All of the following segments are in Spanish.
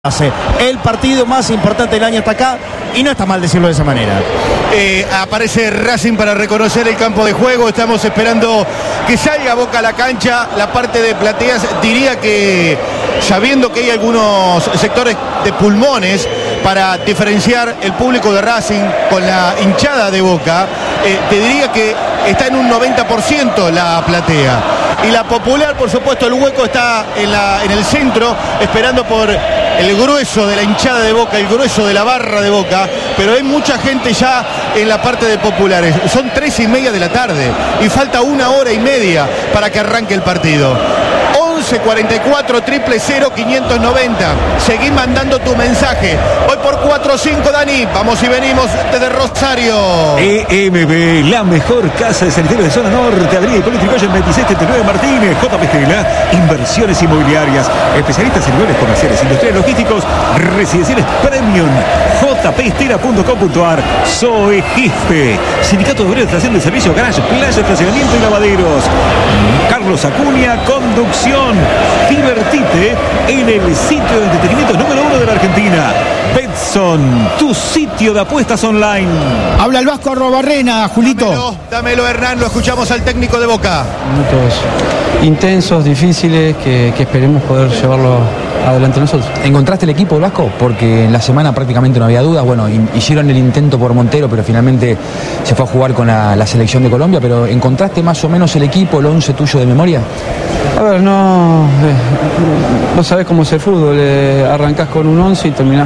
El partido más importante del año está acá y no está mal decirlo de esa manera. Aparece Racing para reconocer el campo de juego. Estamos esperando que salga Boca a la cancha. La parte de plateas, diría que sabiendo que hay algunos sectores de pulmones para diferenciar el público de Racing con la hinchada de Boca, te diría que está en un 90% la platea. Y la popular, por supuesto, el hueco está en el centro, esperando por el grueso de la hinchada de Boca, el grueso de la barra de Boca, pero hay mucha gente ya en la parte de populares. Son 3:30 de la tarde y falta 1 hora y media para que arranque el partido. 1144 000 590. Seguí mandando tu mensaje. Voy por 45, Dani. Vamos y venimos desde Rosario. EMB, la mejor casa de sanitario de zona norte. Avenida Hipólito Yrigoyen 2679 Martínez. JP Estela, inversiones inmobiliarias. Especialistas en niveles comerciales, industriales, logísticos, residenciales premium. jpestela.com.ar. Zoe Gispe. Sindicato de Obreros de Estación de Servicio, Garage, Playa, Estacionamiento y Lavaderos. Carlos Acuña, conducción. Divertite en el sitio de entretenimiento número 1 de la Argentina. Betson, tu sitio de apuestas online. Habla el Vasco Arrobarrena, Julito. Dámelo, Hernán, lo escuchamos al técnico de Boca. Minutos intensos, difíciles, que esperemos poder llevarlo adelante nosotros. ¿Encontraste el equipo del Vasco? Porque en la semana prácticamente no había dudas. Bueno, hicieron el intento por Montero, pero finalmente se fue a jugar con la selección de Colombia. Pero ¿encontraste más o menos el equipo, el 11 tuyo de memoria? A ver, no sabés cómo es el fútbol. Arrancás con un 11 y terminás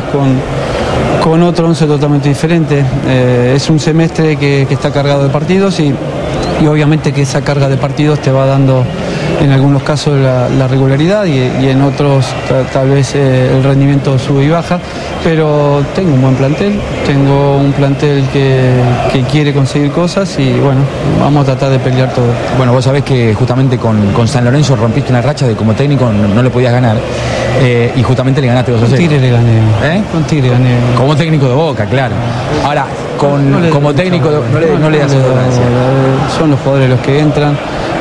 con otro 11 totalmente diferente. Es un semestre que está cargado de partidos y obviamente que esa carga de partidos te va dando en algunos casos la regularidad y en otros tal vez el rendimiento sube y baja, pero tengo un buen plantel, tengo un plantel que quiere conseguir cosas y bueno, vamos a tratar de pelear todo. Bueno, vos sabés que justamente con San Lorenzo rompiste una racha de como técnico no le podías ganar y justamente le ganaste 2-0. Con Tigre le gané. Con Tigre gané. Como técnico de Boca, claro. Ahora, como técnico no le das importancia. Son los jugadores los que entran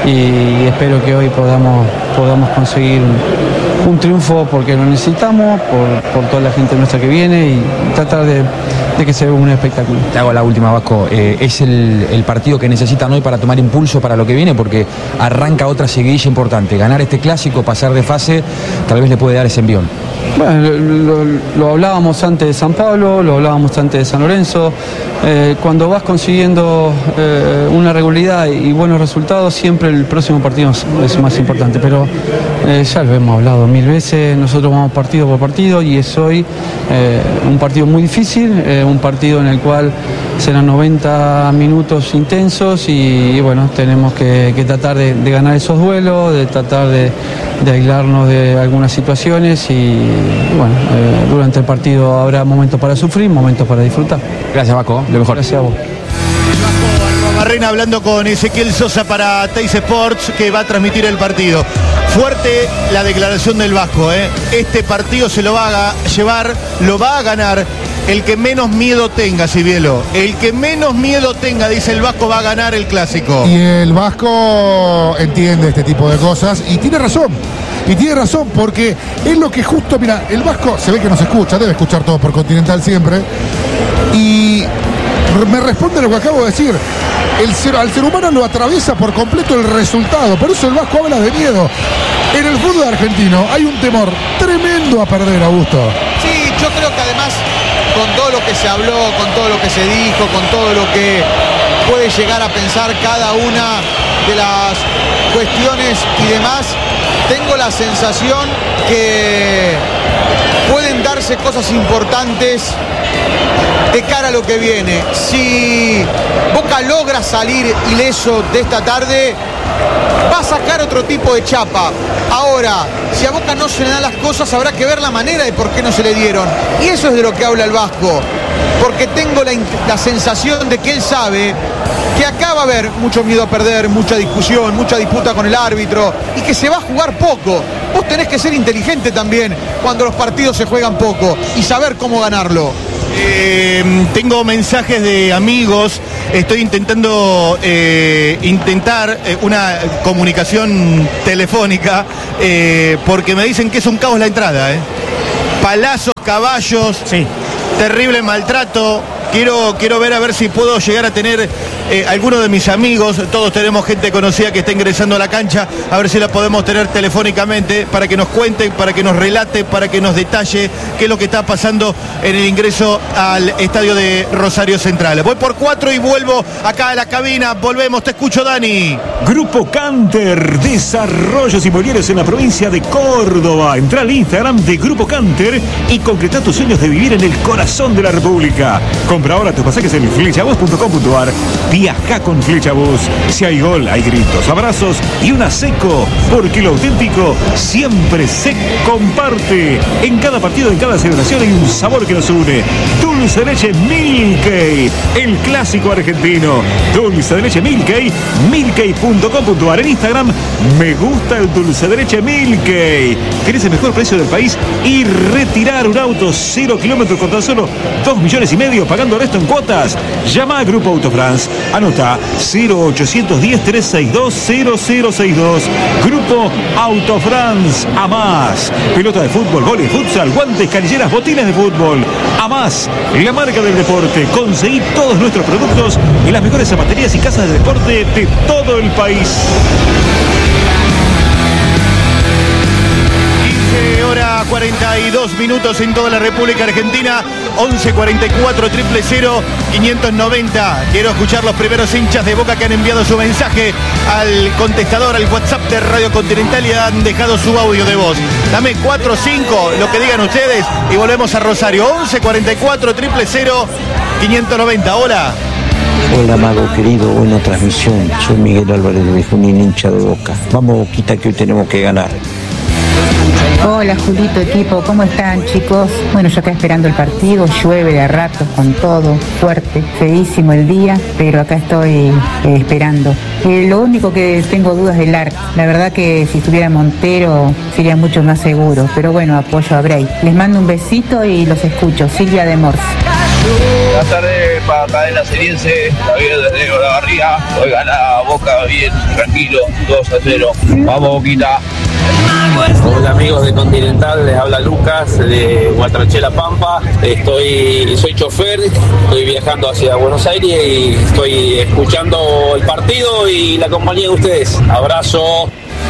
y espero que hoy podamos conseguir un triunfo porque lo necesitamos, por toda la gente nuestra que viene y tratar de que se vea un espectáculo. Te hago la última, Vasco. ¿Es el partido que necesitan hoy para tomar impulso para lo que viene? Porque arranca otra seguidilla importante. Ganar este clásico, pasar de fase, tal vez le puede dar ese envión. Bueno, lo hablábamos antes de San Pablo, lo hablábamos antes de San Lorenzo. Cuando vas consiguiendo una regularidad y buenos resultados, siempre el próximo partido es más importante. Pero ya lo hemos hablado 1000 veces, nosotros vamos partido por partido y es hoy un partido muy difícil, un partido en el cual serán 90 minutos intensos y bueno, tenemos que tratar de ganar esos duelos, de tratar de aislarnos de algunas situaciones y bueno, durante el partido habrá momentos para sufrir, momentos para disfrutar. Gracias, Vasco, lo mejor. Gracias a vos. Barrena hablando con Ezequiel Sosa para Teis Sports, que va a transmitir el partido. Fuerte la declaración del Vasco, ¿eh? Este partido se lo va a llevar, lo va a ganar el que menos miedo tenga, Cibielo. El que menos miedo tenga, dice el Vasco, va a ganar el clásico. Y el Vasco entiende este tipo de cosas y tiene razón. Y tiene razón porque es lo que justo, mira, el Vasco se ve que nos escucha, debe escuchar todo por Continental siempre. Y me responde lo que acabo de decir. Al ser humano lo atraviesa por completo el resultado. Por eso el Vasco habla de miedo. En el fútbol argentino hay un temor tremendo a perder, Augusto. Sí, yo creo que además con todo lo que se habló, con todo lo que se dijo, con todo lo que puede llegar a pensar cada una de las cuestiones y demás, tengo la sensación que pueden darse cosas importantes de cara a lo que viene. Si Boca logra salir ileso de esta tarde, va a sacar otro tipo de chapa. Ahora, si a Boca no se le dan las cosas, habrá que ver la manera de por qué no se le dieron. Y eso es de lo que habla el Vasco. Porque tengo la sensación de que él sabe que acá va a haber mucho miedo a perder, mucha discusión, mucha disputa con el árbitro y que se va a jugar poco. Vos tenés que ser inteligente también cuando los partidos se juegan poco y saber cómo ganarlo. Tengo mensajes de amigos, estoy intentando una comunicación telefónica porque me dicen que es un caos la entrada, palazos, caballos, Sí. terrible maltrato. Quiero ver a ver si puedo llegar a tener alguno de mis amigos. Todos tenemos gente conocida que está ingresando a la cancha. A ver si la podemos tener telefónicamente para que nos cuente, para que nos relate, para que nos detalle qué es lo que está pasando en el ingreso al estadio de Rosario Central. Voy por 4 y vuelvo acá a la cabina. Volvemos, te escucho, Dani. Grupo Canter, desarrollos inmobiliarios en la provincia de Córdoba. Entra al Instagram de Grupo Canter y concreta tus sueños de vivir en el corazón de la República. Compra ahora tus pasajes en flechabus.com.ar. Viaja con Flechabus. Si hay gol, hay gritos, abrazos y una seco, porque lo auténtico siempre se comparte. En cada partido, en cada celebración hay un sabor que nos une. Dulce de leche Milkey, el clásico argentino. Dulce de leche Milkey, milkey.com.ar. En Instagram, me gusta el dulce de leche Milkey. ¿Querés el mejor precio del país y retirar un auto 0 kilómetros con tan solo 2,5 millones pagando resto en cuotas? Llama a Grupo Autofrance. Anota 0810-362-0062. Grupo Autofrance. A más. Pelota de fútbol, vóley, futsal, guantes, canilleras, botines de fútbol. A más. La marca del deporte. Conseguí todos nuestros productos en las mejores zapaterías y casas de deporte de todo el país. 42 minutos en toda la República Argentina. 1144 000 590. Quiero escuchar los primeros hinchas de Boca que han enviado su mensaje al contestador, al WhatsApp de Radio Continental y han dejado su audio de voz. Dame 4 o 5, lo que digan ustedes, y volvemos a Rosario. 1144 000 590. Hola. Hola, Mago querido, buena transmisión. Soy Miguel Álvarez de Junín, hincha de Boca. Vamos, Boquita, que hoy tenemos que ganar. Hola Julito, equipo, ¿cómo están, chicos? Bueno, yo acá esperando el partido, llueve de a ratos con todo, fuerte, feísimo el día, pero acá estoy esperando. Lo único que tengo dudas del arco, la verdad que si estuviera Montero sería mucho más seguro, pero bueno, apoyo a Bray. Les mando un besito y los escucho. Silvia de Morse. Buenas tardes para Cadena Seriense, Javier desde Olavarría. Hoy gana Boca bien, tranquilo, 2-0. Vamos, Boquita. Hola amigos de Continental, les habla Lucas de Guatrachela Pampa. Soy chofer, estoy viajando hacia Buenos Aires y estoy escuchando el partido y la compañía de ustedes. Abrazo.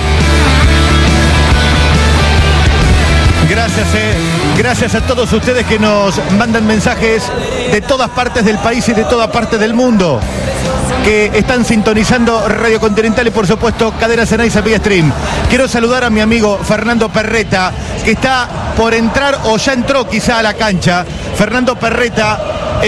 Gracias a todos ustedes que nos mandan mensajes de todas partes del país y de toda parte del mundo, que están sintonizando Radio Continental y por supuesto Cadena Ceneice vía stream. Quiero saludar a mi amigo Fernando Perreta, que está por entrar o ya entró quizá a la cancha. Fernando Perreta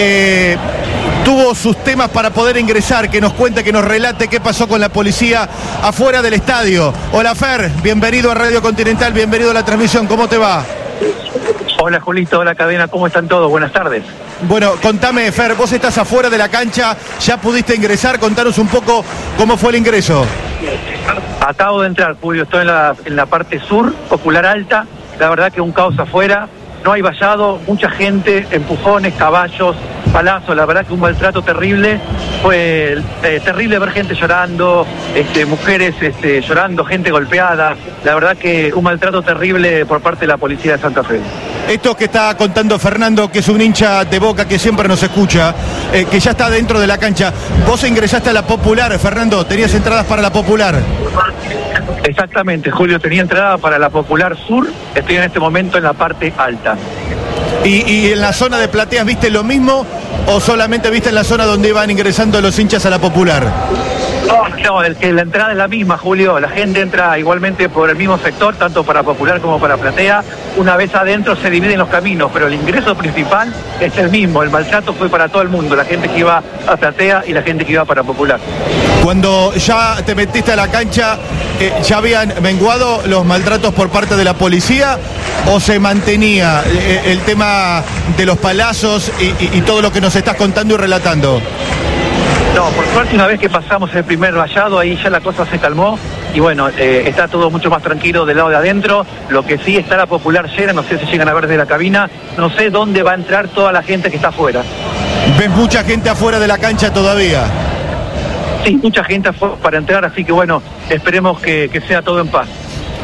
tuvo sus temas para poder ingresar, que nos cuente, que nos relate qué pasó con la policía afuera del estadio. Hola Fer, bienvenido a Radio Continental, bienvenido a la transmisión, ¿cómo te va? Hola Julito, hola Cadena, ¿cómo están todos? Buenas tardes. Bueno, contame Fer, vos estás afuera de la cancha, ya pudiste ingresar, contanos un poco cómo fue el ingreso. Acabo de entrar, Julio, estoy en la parte sur, Popular Alta, la verdad que un caos afuera, no hay vallado, mucha gente, empujones, caballos, palazos, la verdad que un maltrato terrible, fue terrible ver gente llorando, mujeres llorando, gente golpeada, la verdad que un maltrato terrible por parte de la policía de Santa Fe. Esto que está contando Fernando, que es un hincha de Boca que siempre nos escucha, que ya está dentro de la cancha. Vos ingresaste a la Popular, Fernando, tenías entradas para la Popular. Exactamente, Julio, tenía entrada para la Popular Sur, estoy en este momento en la parte alta. ¿Y en la zona de plateas viste lo mismo o solamente viste en la zona donde iban ingresando los hinchas a la Popular? No, la entrada es la misma, Julio. La gente entra igualmente por el mismo sector, tanto para Popular como para Platea. Una vez adentro se dividen los caminos, pero el ingreso principal es el mismo. El maltrato fue para todo el mundo, la gente que iba a Platea y la gente que iba para Popular. Cuando ya te metiste a la cancha, ¿ya habían menguado los maltratos por parte de la policía o se mantenía el tema de los palazos y todo lo que nos estás contando y relatando? No, por suerte una vez que pasamos el primer vallado, ahí ya la cosa se calmó y bueno, está todo mucho más tranquilo del lado de adentro. Lo que sí está la Popular llena, no sé si llegan a ver desde la cabina, no sé dónde va a entrar toda la gente que está afuera. ¿Ves mucha gente afuera de la cancha todavía? Sí, mucha gente afuera para entrar, así que bueno, esperemos que sea todo en paz.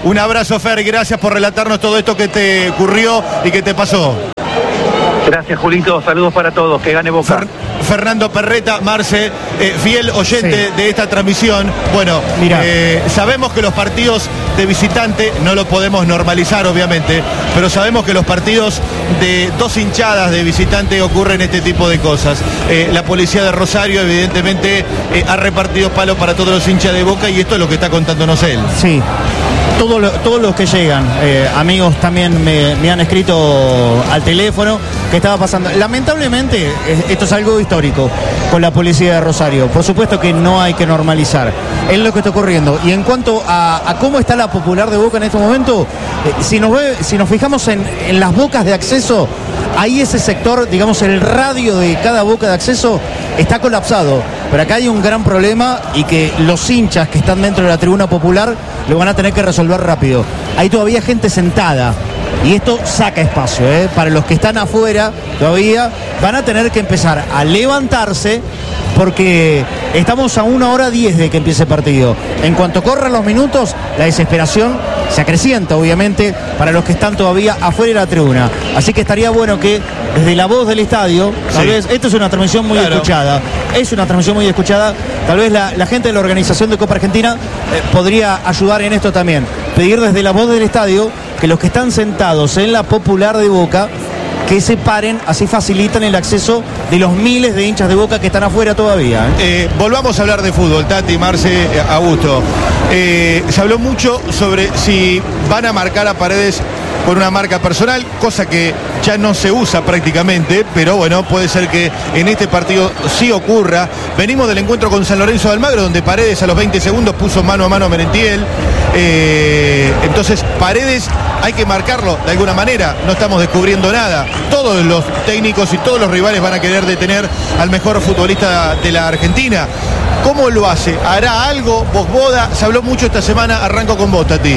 Un abrazo, Fer, gracias por relatarnos todo esto que te ocurrió y que te pasó. Gracias, Julito. Saludos para todos. Que gane Boca. Fernando Perreta, Marce, fiel oyente de esta transmisión. Bueno, sabemos que los partidos de visitante no lo podemos normalizar, obviamente, pero sabemos que los partidos de dos hinchadas de visitante ocurren este tipo de cosas. La policía de Rosario, evidentemente, ha repartido palos para todos los hinchas de Boca y esto es lo que está contándonos él. Sí. Todos los que llegan, amigos también me han escrito al teléfono que estaba pasando. Lamentablemente, esto es algo histórico con la policía de Rosario. Por supuesto que no hay que normalizar. Es lo que está ocurriendo. Y en cuanto a cómo está la popular de Boca en este momento, si nos fijamos en las bocas de acceso, ahí ese sector, digamos, el radio de cada boca de acceso está colapsado. Pero acá hay un gran problema y que los hinchas que están dentro de la tribuna popular lo van a tener que resolver rápido. Hay todavía gente sentada y esto saca espacio, para los que están afuera todavía van a tener que empezar a levantarse porque estamos a 1:10 de que empiece el partido. En cuanto corran los minutos, la desesperación se acrecienta, obviamente, para los que están todavía afuera de la tribuna. Así que estaría bueno que desde la voz del estadio, tal vez, esto es una transmisión muy escuchada, tal vez la gente de la organización de Copa Argentina podría ayudar en esto también. Pedir desde la voz del estadio que los que están sentados en la popular de Boca que se paren, así facilitan el acceso de los miles de hinchas de Boca que están afuera todavía. Volvamos a hablar de fútbol, Tati, Marce, Augusto. Se habló mucho sobre si van a marcar a Paredes con una marca personal, cosa que ya no se usa prácticamente, pero bueno, puede ser que en este partido sí ocurra. Venimos del encuentro con San Lorenzo de Almagro, donde Paredes a los 20 segundos puso mano a mano a Merentiel. Entonces, Paredes hay que marcarlo de alguna manera, no estamos descubriendo nada. Todos los técnicos y todos los rivales van a querer detener al mejor futbolista de la Argentina. ¿Cómo lo hace? ¿Hará algo? Vosboda, se habló mucho esta semana, arranco con vos, Tati.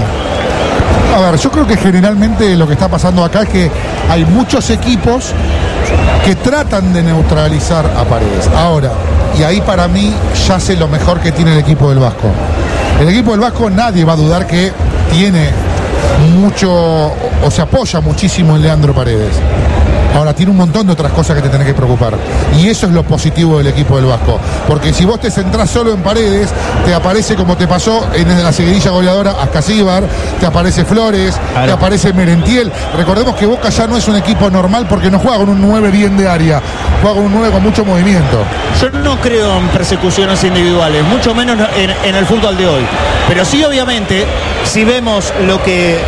A ver, yo creo que generalmente lo que está pasando acá es que hay muchos equipos que tratan de neutralizar a Paredes. Ahora, y ahí para mí ya sé lo mejor que tiene el equipo del Vasco. El equipo del Vasco nadie va a dudar que tiene mucho o se apoya muchísimo en Leandro Paredes. Ahora tiene un montón de otras cosas que te tenés que preocupar. Y eso es lo positivo del equipo del Vasco. Porque si vos te centrás solo en Paredes, te aparece como te pasó en la seguidilla goleadora Ascasíbar, te aparece Flores, te aparece Merentiel. Recordemos que Boca ya no es un equipo normal porque no juega con un 9 bien de área, juega con un 9 con mucho movimiento. Yo no creo en persecuciones individuales, mucho menos en el fútbol de hoy. Pero sí, obviamente, si vemos lo que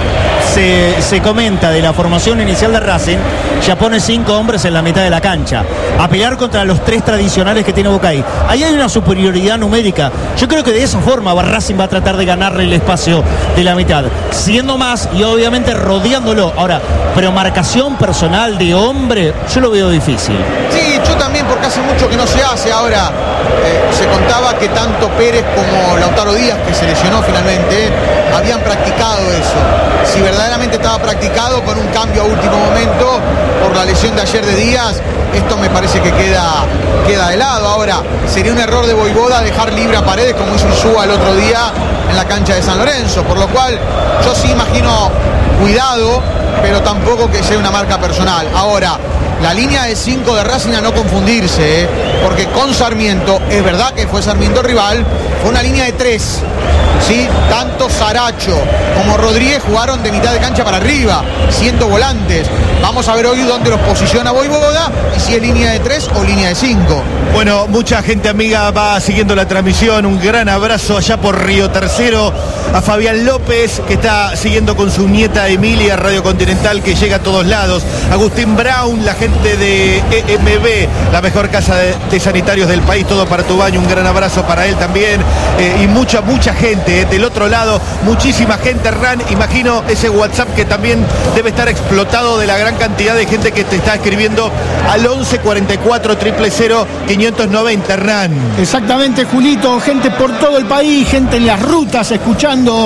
se comenta de la formación inicial de Racing, ya pone 5 hombres en la mitad de la cancha a pelear contra los 3 tradicionales que tiene Boca ahí. Ahí hay una superioridad numérica. Yo creo que de esa forma Racing va a tratar de ganarle el espacio de la mitad, siendo más y obviamente rodeándolo. Ahora, pero marcación personal de hombre, yo lo veo difícil. Sí, yo también, porque hace mucho que no se hace. Ahora, se contaba que tanto Pérez como Lautaro Díaz, que se lesionó finalmente, habían practicado eso. Si verdaderamente estaba practicado con un cambio a último momento por la lesión de ayer de Díaz, esto me parece que queda de lado. Ahora, sería un error de Vojvoda dejar libre a Paredes como hizo Insúa el otro día en la cancha de San Lorenzo, por lo cual yo sí imagino cuidado, pero tampoco que sea una marca personal. Ahora, la línea de 5 de Racing a no confundirse, porque con Sarmiento, es verdad que fue Sarmiento rival, fue una línea de 3. ¿Sí? Tanto Saracho como Rodríguez jugaron de mitad de cancha para arriba, siendo volantes. Vamos a ver hoy dónde los posiciona Vojvoda y si es línea de 3 o línea de 5. Bueno, mucha gente amiga va siguiendo la transmisión. Un gran abrazo allá por Río Tercero a Fabián López, que está siguiendo con su nieta Emilia, Radio Continental, que llega a todos lados. Agustín Brown, la gente de EMB, la mejor casa de sanitarios del país, todo para tu baño. Un gran abrazo para él también. Y mucha gente del otro lado, muchísima gente, Hernán. Imagino ese WhatsApp que también debe estar explotado de la gran cantidad de gente que te está escribiendo al 11 44 000 590, Hernán. Exactamente, Julito, gente por todo el país, gente en las rutas escuchando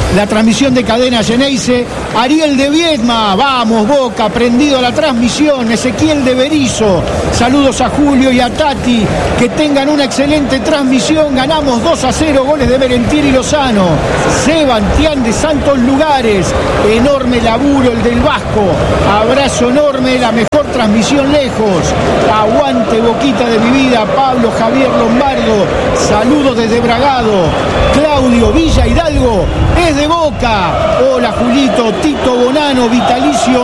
la transmisión de Cadena Geneise. Ariel de Viedma, vamos Boca, prendido a la transmisión. Ezequiel de Berizo, saludos a Julio y a Tati, que tengan una excelente transmisión. Ganamos 2-0, goles de Merentiel y Lozano. Sebastián de Santos Lugares, enorme laburo el del Vasco, abrazo enorme, la mejor transmisión lejos. Aguante Boquita de mi vida. Pablo Javier Lombardo, saludos desde Bragado. Claudio Villa Hidalgo es de Boca. Hola Julito. Tito Bonano, vitalicio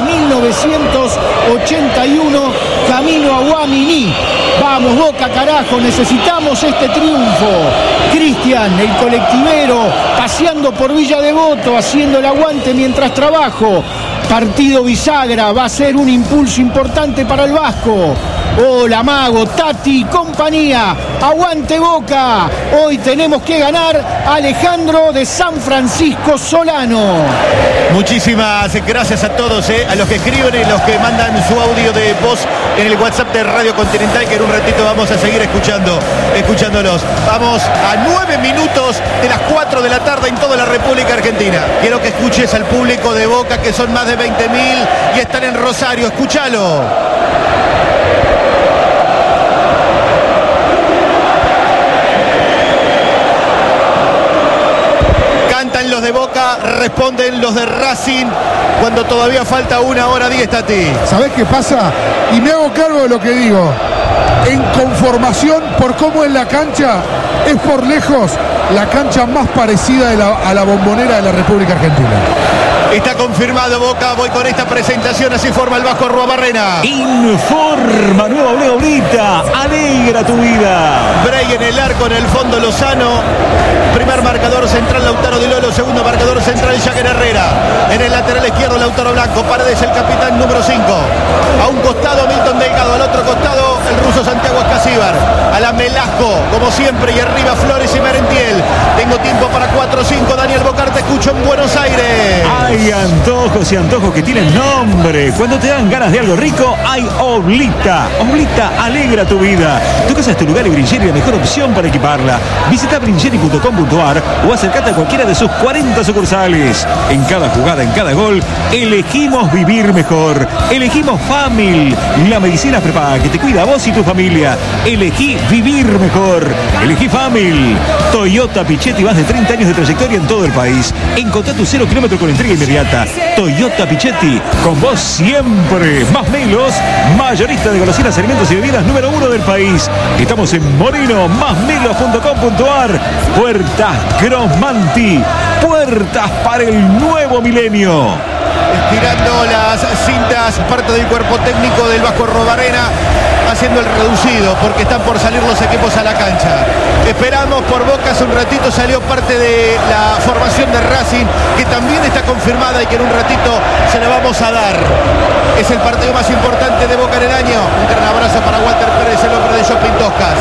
9981, camino a Guaminí. Vamos Boca, carajo, necesitamos este triunfo. Cristian, el colectivero, paseando por Villa Devoto, haciendo el aguante mientras trabajo. Partido bisagra, va a ser un impulso importante para el Vasco. Hola Mago, Tati, compañía, aguante Boca. Hoy tenemos que ganar. Alejandro de San Francisco Solano. Muchísimas gracias a todos, a los que escriben y los que mandan su audio de voz en el WhatsApp de Radio Continental, que en un ratito vamos a seguir escuchándolos. Vamos a 9 minutos de las 4 de la tarde en toda la República Argentina. Quiero que escuches al público de Boca, que son más de 20.000 y están en Rosario. Escúchalo. Cantan los de Boca, responden los de Racing cuando todavía falta 1:10, Tati. ¿Sabés qué pasa? Y me hago cargo de lo que digo. En conformación por cómo es la cancha, es por lejos la cancha más parecida a la Bombonera de la República Argentina. Está confirmado Boca, voy con esta presentación, así forma el Vasco Arruabarrena. Informa, nueva Oblita, alegra tu vida. Bray en el arco, en el fondo Lozano. Primer marcador central Lautaro Di Lolo, segundo marcador central Jagger Herrera. En el lateral izquierdo Lautaro Blanco, Paredes el capitán número 5. A un costado Milton Delgado, al otro costado el ruso Santiago Escasíbar. A la Melasco, como siempre, y arriba Flores y Merentiel. Tengo tiempo para 4 o 5, Daniel Bocar, te escucho en Buenos Aires. Hay antojos y antojos que tienen nombre. Cuando te dan ganas de algo rico, hay Oblita. Oblita alegra tu vida. Tu casa es tu lugar y Brincheri la mejor opción para equiparla. Visita brincheri.com.ar o acércate a cualquiera de sus 40 sucursales. En cada jugada, en cada gol, elegimos vivir mejor. Elegimos Famil, la medicina prepaga que te cuida a vos y tu familia. Elegí vivir mejor. Elegí Famil. Toyota Pichetti, más de 30 años de trayectoria en todo el país. Encontrá tu 0 kilómetro con entrega inmediata. Toyota Pichetti, con vos siempre. Más Melos, mayorista de golosinas, alimentos y bebidas número 1 del país. Estamos en Moreno, másmelos.com.ar. Puertas Grosmanti, puertas para el nuevo milenio. Estirando las cintas, parte del cuerpo técnico del Vasco Arruabarrena, haciendo el reducido, porque están por salir los equipos a la cancha. Esperamos por Boca, hace un ratito salió parte de la formación de Racing, que también está confirmada y que en un ratito se la vamos a dar. Es el partido más importante de Boca en el año. Un gran abrazo para Walter Pérez, el hombre de Shopping Toscas.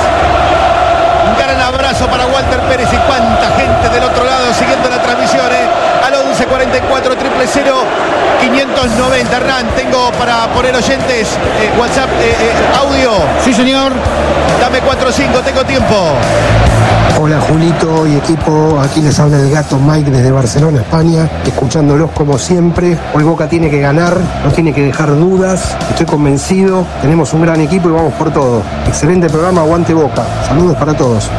Un gran abrazo para Walter Pérez y cuánta gente del otro lado siguiendo la transmisión, al 11 44 000 590. Hernán, tengo para poner oyentes, WhatsApp, audio. Sí, señor. Dame 4 o 5, tengo tiempo. Hola Julito y equipo, aquí les habla el gato Mike desde Barcelona, España, escuchándolos como siempre. Hoy Boca tiene que ganar, no tiene que dejar dudas, estoy convencido, tenemos un gran equipo y vamos por todo. Excelente programa, aguante Boca, saludos para todos.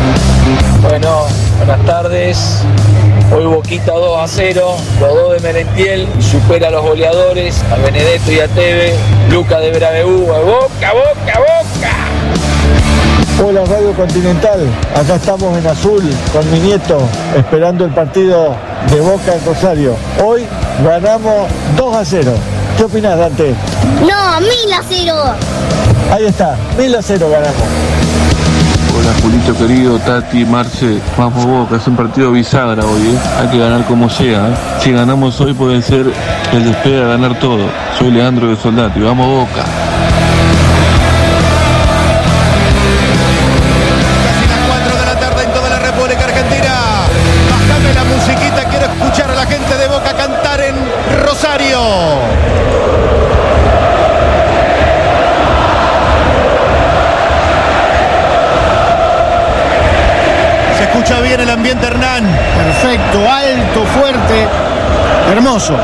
Bueno, buenas tardes. Hoy Boquita 2-0, los dos de Merentiel, supera a los goleadores, a Benedetto y a Teve, Lucas de Braveu, Boca, Boca, Boca. Hola Radio Continental, acá estamos en azul con mi nieto, esperando el partido de Boca en Rosario. Hoy ganamos 2-0. ¿Qué opinás, Dante? No, 1000-0. Ahí está, 1000-0 ganamos. Hola Julito querido, Tati, Marce, vamos Boca, es un partido bisagra hoy, hay que ganar como sea, Si ganamos hoy puede ser el despegue a ganar todo. Soy Leandro de Soldati, vamos Boca. Casi las 4 de la tarde en toda la República Argentina. Bájame la musiquita, quiero escuchar a la gente de Boca cantar en Rosario. Escucha bien el ambiente, Hernán. Perfecto, alto, fuerte, hermoso.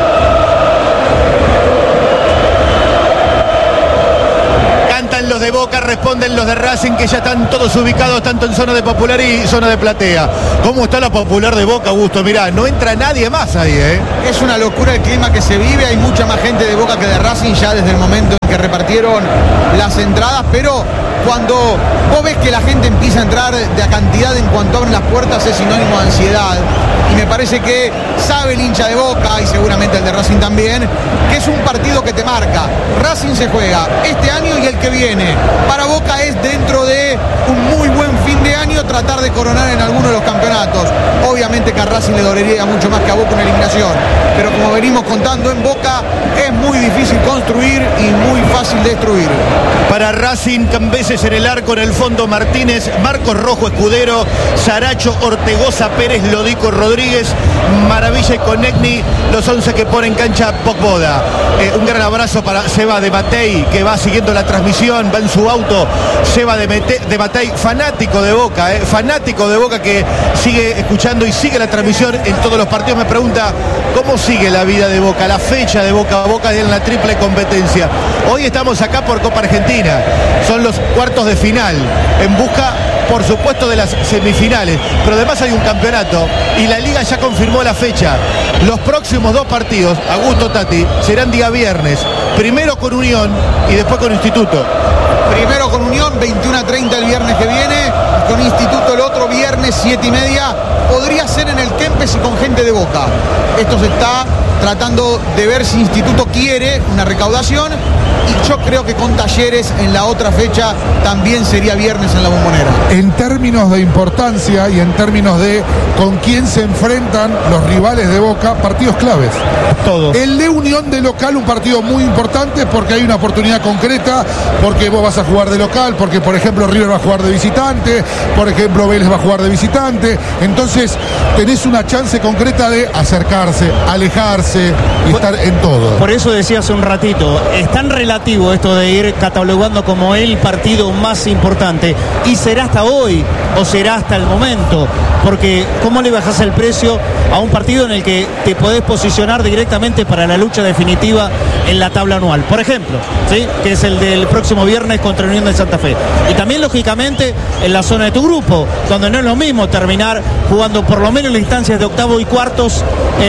Los de Boca, responden los de Racing, que ya están todos ubicados tanto en zona de Popular y zona de Platea. ¿Cómo está la Popular de Boca, Augusto? Mirá, no entra nadie más ahí, ¿eh? Es una locura el clima que se vive, hay mucha más gente de Boca que de Racing ya desde el momento en que repartieron las entradas, pero cuando vos ves que la gente empieza a entrar de a cantidad en cuanto abren las puertas es sinónimo de ansiedad. Y me parece que sabe el hincha de Boca, y seguramente el de Racing también, que es un partido que te marca. Racing se juega este año y el que viene. Para Boca es, dentro de un muy buen fin de año, tratar de coronar en alguno de los campeonatos. Obviamente que a Racing le dolería mucho más que a Boca una eliminación, pero como venimos contando, en Boca es muy difícil construir y muy fácil destruir. Para Racing, Cambeses en el arco, en el fondo Martínez, Marcos Rojo Escudero, Saracho, Ortegoza, Pérez, Lodico, Rodríguez, Maravilla y Conegni, los 11 que ponen cancha Pogboda. Un gran abrazo para Seba de Matei, que va siguiendo la transmisión, va en su auto. Seba de Matei, fanático de Boca, fanático de Boca, que sigue escuchando y sigue la transmisión en todos los partidos. Me pregunta cómo sigue la vida de Boca, la fecha de Boca. Boca en la triple competencia. Hoy estamos acá por Copa Argentina, son los cuartos de final, en busca, por supuesto, de las semifinales, pero además hay un campeonato y la Liga ya confirmó la fecha. Los próximos 2 partidos, Augusto, Tati, serán día viernes, primero con Unión y después con Instituto. Primero con Unión, 21:30 el viernes que viene, con Instituto el otro viernes, 7:30. Podría ser en el Kempes y con gente de Boca. Esto se está tratando de ver si Instituto quiere una recaudación, y yo creo que con Talleres en la otra fecha también sería viernes en la Bombonera. En términos de importancia y en términos de con quién se enfrentan los rivales de Boca, partidos claves. Todos. El de Unión de local, un partido muy importante porque hay una oportunidad concreta, porque vos vas a jugar de local, porque por ejemplo River va a jugar de visitante, por ejemplo Vélez va a jugar de visitante, entonces tenés una chance concreta de acercarse, alejarse y estar en todo. Por eso decía hace un ratito, es tan relativo esto de ir catalogando como el partido más importante, y será hasta hoy o será hasta el momento, porque ¿cómo le bajás el precio a un partido en el que te podés posicionar directamente para la lucha definitiva en la tabla anual? Por ejemplo, ¿sí?, que es el del próximo viernes contra Unión de Santa Fe. Y también, lógicamente, en la zona de tu grupo, donde no es lo mismo terminar jugando por lo menos en las instancias de octavo y cuartos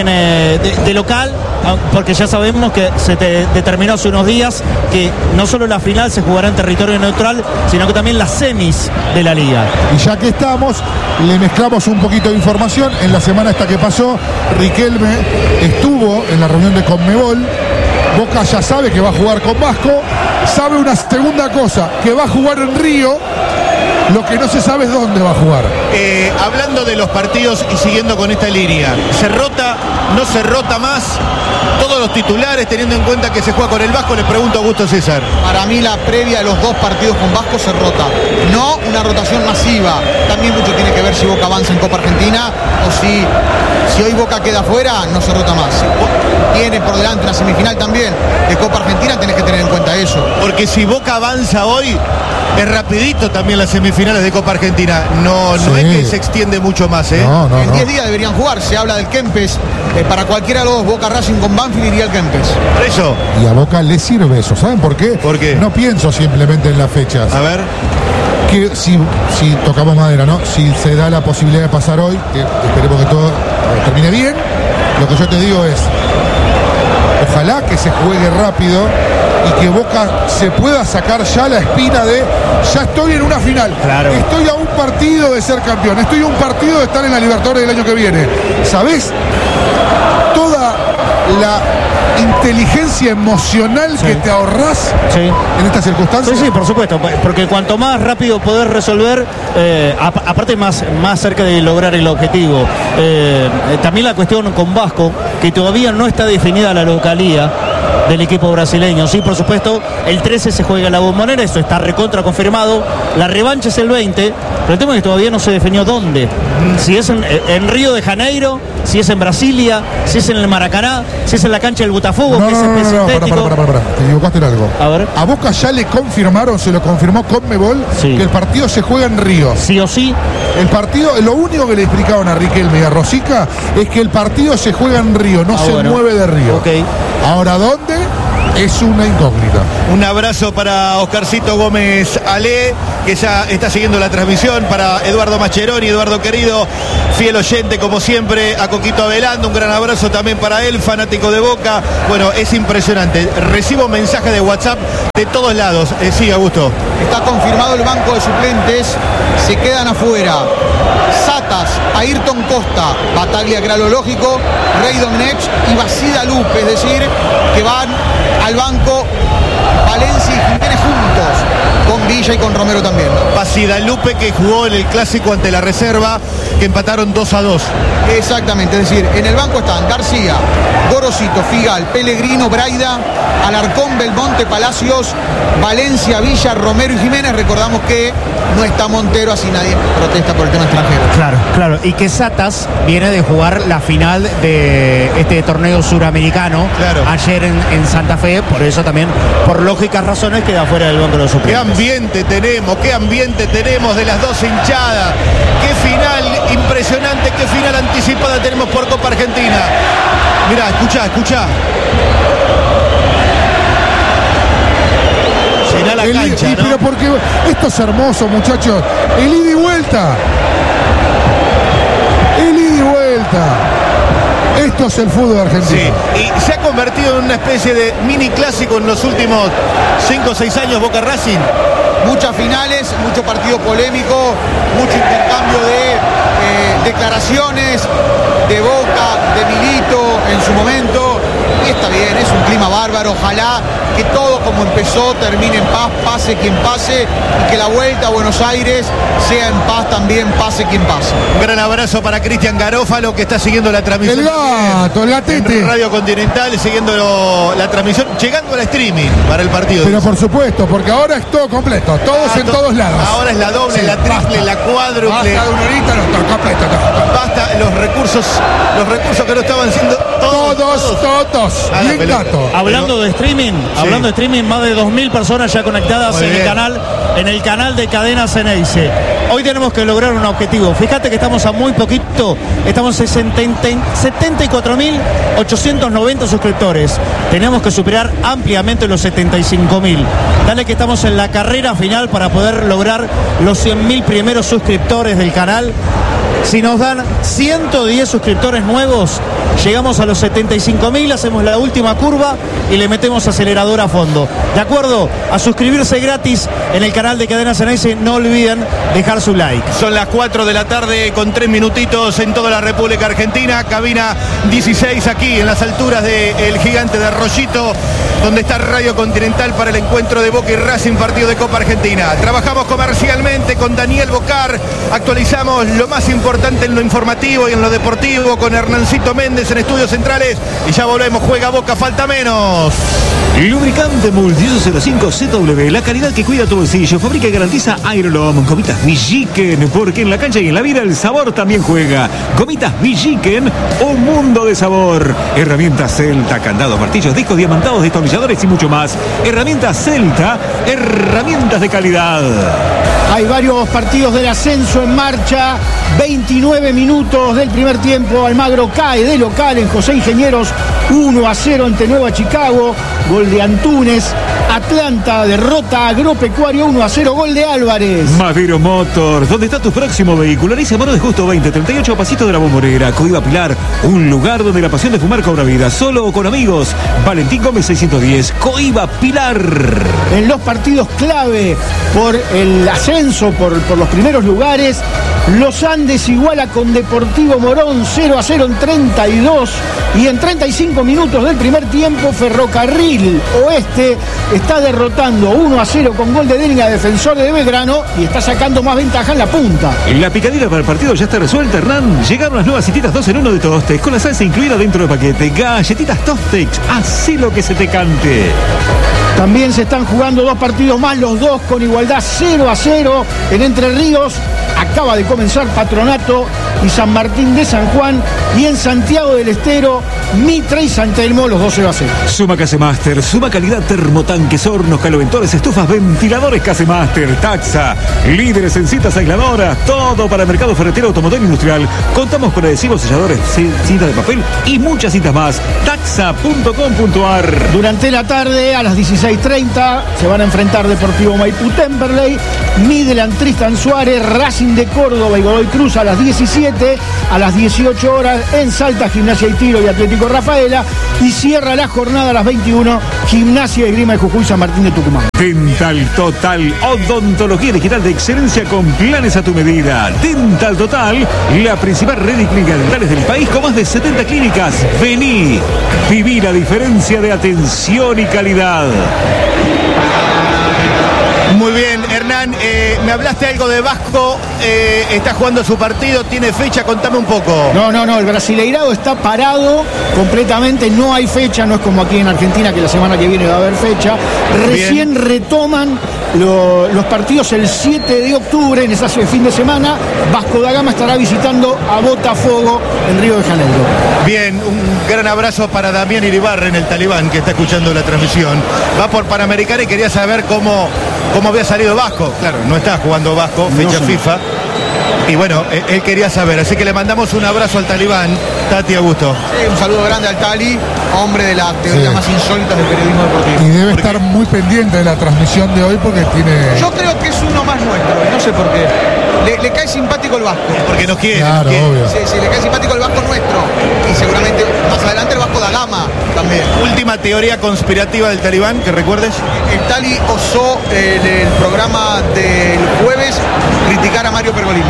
de local, porque ya sabemos que se determinó hace unos días que no solo la final se jugará en territorio neutral, sino que también las semis de la liga. Y ya que estamos, le mezclamos un poquito de información. En la semana esta que pasó, Riquelme estuvo en la reunión de Conmebol. Boca ya sabe que va a jugar con Vasco, sabe una segunda cosa, que va a jugar en Río. Lo que no se sabe es dónde va a jugar. Hablando de los partidos y siguiendo con esta línea, ¿se rota, no se rota más todos los titulares, teniendo en cuenta que se juega con el Vasco? Le pregunto a Augusto César. Para mí la previa de los 2 partidos con Vasco se rota, no una rotación masiva. También mucho tiene que ver si Boca avanza en Copa Argentina o si hoy Boca queda fuera, no se rota más. Tiene por delante una semifinal también de Copa Argentina, tenés que tener en cuenta eso. Porque si Boca avanza hoy, es rapidito también las semifinales de Copa Argentina. No es que se extiende mucho más, ¿eh? En 10 días deberían jugar. Se habla del Kempes. Para cualquiera de los dos, Boca Racing con Banfield, iría al Kempes. Eso. Y a Boca le sirve eso. ¿Saben por qué? ¿Por qué? No pienso simplemente en las fechas. A ver. Que si tocamos madera, ¿no? Si se da la posibilidad de pasar hoy, que esperemos que todo termine bien, lo que yo te digo es, ojalá que se juegue rápido y que Boca se pueda sacar ya la espina de ya estoy en una final, claro, estoy a un partido de ser campeón, estoy a un partido de estar en la Libertadores del año que viene. ¿Sabés? Toda la inteligencia emocional que te ahorrás en estas circunstancias. Sí, por supuesto, porque cuanto más rápido podés resolver, aparte más cerca de lograr el objetivo. También la cuestión con Vasco, que todavía no está definida la localía del equipo brasileño. Sí, por supuesto, el 13 se juega en la Bombonera, eso está recontra confirmado. La revancha es el 20, pero el tema es que todavía no se definió dónde. Si es en Río de Janeiro, si es en Brasilia, si es en el Maracaná, si es en la cancha del Botafogo, que es el sintético. Para. Te equivocaste en algo. A ver. A Boca ya le confirmaron, se lo confirmó Conmebol, que el partido se juega en Río. Sí o sí. El partido, lo único que le explicaron a Riquelme y a Rosica es que el partido se juega en Río, no se mueve de Río. Okay. Ahora, ¿dónde? Es una incógnita. Un abrazo para Oscarcito Gómez Ale, que ya está siguiendo la transmisión, para Eduardo Mascheroni, Eduardo querido, fiel oyente como siempre, a Coquito Avelando, un gran abrazo también para él, fanático de Boca. Bueno, es impresionante. Recibo mensajes de WhatsApp de todos lados. Sí, Augusto. Está confirmado el banco de suplentes, se quedan afuera Satas, Ayrton Costa, Bataglia, que era lo lógico, Rey Domenech y Basida Lupe, es decir, que van al banco Valencia y Jiménez juntos, con Villa y con Romero también. Basida Lupe, que jugó en el clásico ante la reserva, que empataron 2-2. Exactamente, es decir, en el banco están García, Gorosito, Figal, Pellegrino, Braida, Alarcón, Belmonte, Palacios, Valencia, Villa, Romero y Jiménez. Recordamos que no está Montero, así nadie protesta por el tema extranjero. Claro. Y que Satas viene de jugar la final de este torneo suramericano ayer en Santa Fe, por eso también, por lógicas razones, queda fuera del banco de los suplentes. Qué ambiente tenemos de las dos hinchadas. Qué final impresionante, qué final anticipada tenemos por Copa Argentina. Mirá, escuchá. Llená la cancha, ¿no? Pero porque esto es hermoso, muchachos. El ida y vuelta. Esto es el fútbol argentino. Sí, y se ha convertido en una especie de mini clásico en los últimos 5 o 6 años Boca Racing. Muchas finales, mucho partido polémico, mucho intercambio de declaraciones de Boca, de Milito en su momento. Y está bien, es un clima bárbaro. Ojalá que todo como empezó termine en paz, pase quien pase, y que la vuelta a Buenos Aires sea en paz también, pase quien pase. Un gran abrazo para Cristian Garófalo, que está siguiendo la transmisión. El gatete. En Radio Continental, siguiendo la transmisión, llegando al streaming para el partido. Pero por supuesto, porque ahora es todo completo, todos en todos lados. Ahora es la doble, la triple, la cuádruple. Basta de una horita, no, todo completo. Basta los recursos que no estaban siendo todos. Bien gato. Hablando de streaming, más de 2.000 personas ya conectadas en el canal de Cadena Ceneice. Hoy tenemos que lograr un objetivo. Fíjate que estamos a muy poquito, estamos en 74.890 suscriptores. Tenemos que superar ampliamente los 75.000. Dale que estamos en la carrera final para poder lograr los 100.000 primeros suscriptores del canal. Si nos dan 110 suscriptores nuevos, llegamos a los 75.000, hacemos la última curva y le metemos acelerador a fondo. ¿De acuerdo? A suscribirse gratis en el canal de Cadena Ceneice. No olviden dejar su like. Son las 4 de la tarde con 3 minutitos en toda la República Argentina. Cabina 16 aquí en las alturas del Gigante de Arroyito, donde está Radio Continental para el encuentro de Boca y Racing, partido de Copa Argentina. Trabajamos comercialmente con Daniel Bocar. Actualizamos lo más importante en lo informativo y en lo deportivo con Hernancito Méndez en Estudios Centrales. Y ya volvemos. Juega Boca, falta menos. Lubricante Multiuso 05 ZW, la calidad que cuida tu bolsillo. Fabrica y garantiza Aerolom. Gomitas Villiquen, porque en la cancha y en la vida el sabor también juega. Gomitas Villiquen, un mundo de sabor. Herramientas Celta, candados, martillos, discos diamantados, destornilladores y mucho más. Herramientas Celta, herramientas de calidad. Hay varios partidos del ascenso en marcha. 29 minutos del primer tiempo. Almagro cae de local en José Ingenieros 1-0 ante Nueva Chicago. Gol de Antunes. Atlanta derrota a Agropecuario 1-0. Gol de Álvarez. Madero Motors, ¿dónde está tu próximo vehículo? Ariza Moro de Justo 20, 38 Pasito de la Bombonera. Coiba Pilar, un lugar donde la pasión de fumar cobra vida. Solo o con amigos. Valentín Gómez 610, Coiba Pilar. En los partidos clave por el ascenso, por los primeros lugares, Los Andes iguala con Deportivo Morón 0-0 en 32 y en 35 minutos del primer tiempo Ferrocarril Oeste está derrotando 1-0 con gol de Denning a Defensor de Belgrano y está sacando más ventaja en la punta. La picadilla para el partido ya está resuelta, Hernán. Llegaron las nuevas cititas 2 en 1 de Tostex, con la salsa incluida dentro del paquete. Galletitas Tostex, así lo que se te cante. También se están jugando 2 partidos más, los dos con igualdad 0-0 en Entre Ríos. Acaba de comenzar Patronato y San Martín de San Juan. Y en Santiago del Estero, Mitre y San Telmo, los 2 0-0. Suma Casemaster, suma calidad, termotanques, hornos, caloventores, estufas, ventiladores Casemaster, Taxa, líderes en cintas aisladoras, todo para el mercado ferretero, automotor industrial. Contamos con adhesivos, selladores, cintas de papel y muchas cintas más. Taxa.com.ar. Durante la tarde, a las 16:30, se van a enfrentar Deportivo Maipú Temperley, Midland Tristan Suárez, Racing de Córdoba y Godoy Cruz a las 17, a las 18 horas en Salta, Gimnasia y Tiro y Atlético Rafaela, y cierra la jornada a las 21, Gimnasia y Grima de Jujuy, San Martín de Tucumán. Dental Total, odontología digital de excelencia con planes a tu medida. Dental Total, la principal red de clínicas dentales del país con más de 70 clínicas. Vení, viví la diferencia de atención y calidad. Muy bien, Hernán, me hablaste algo de Vasco, está jugando su partido, tiene fecha, contame un poco. No, el Brasileirado está parado completamente, no hay fecha, no es como aquí en Argentina que la semana que viene va a haber fecha. Recién retoman los partidos el 7 de octubre, en ese fin de semana. Vasco da Gama estará visitando a Botafogo en Río de Janeiro. Bien, un gran abrazo para Damián Iribarren, el talibán que está escuchando la transmisión. Va por Panamericana y quería saber cómo había salido Vasco. Claro, no está jugando Vasco, fecha FIFA. Y bueno, él quería saber, así que le mandamos un abrazo al talibán. Tati, Augusto. Sí, un saludo grande al Tali, hombre de las teorías más insólitas del periodismo deportivo. Y debe estar muy pendiente de la transmisión de hoy porque tiene... Yo creo que es uno más nuestro, no sé por qué. Le cae simpático el Vasco. Porque nos quiere. Claro, obvio. Sí, le cae simpático el Vasco nuestro. Y seguramente más adelante el Vasco da Gama también. Última teoría conspirativa del talibán, que recuerdes. El Tali osó en el programa del jueves criticar a Mario Pergolini.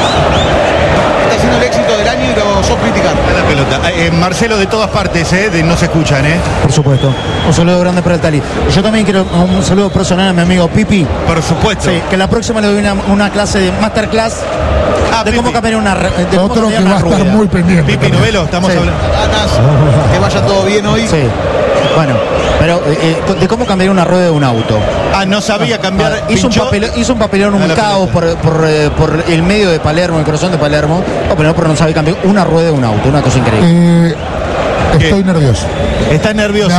Está siendo el éxito del año y lo osó criticar. La pelota. Marcelo, de todas partes, no se escuchan, Por supuesto. Un saludo grande para el Tali. Yo también quiero un saludo personal a mi amigo Pipi. Por supuesto. Sí, que la próxima le doy una clase de masterclass de Pipi. cómo cambiar una de Otro cómo que cambiar va a una estar rueda. muy pendiente. Pipi Novelo, estamos Sí. hablando. Ganas, que vaya todo bien hoy. Sí. Bueno, pero de cómo cambiar una rueda de un auto. No sabía cambiar. Hizo un papelón, un caos por el medio de Palermo, el corazón de Palermo. Pero no sabe cambiar una rueda de un auto, una cosa increíble. Estoy nervioso. Está nervioso.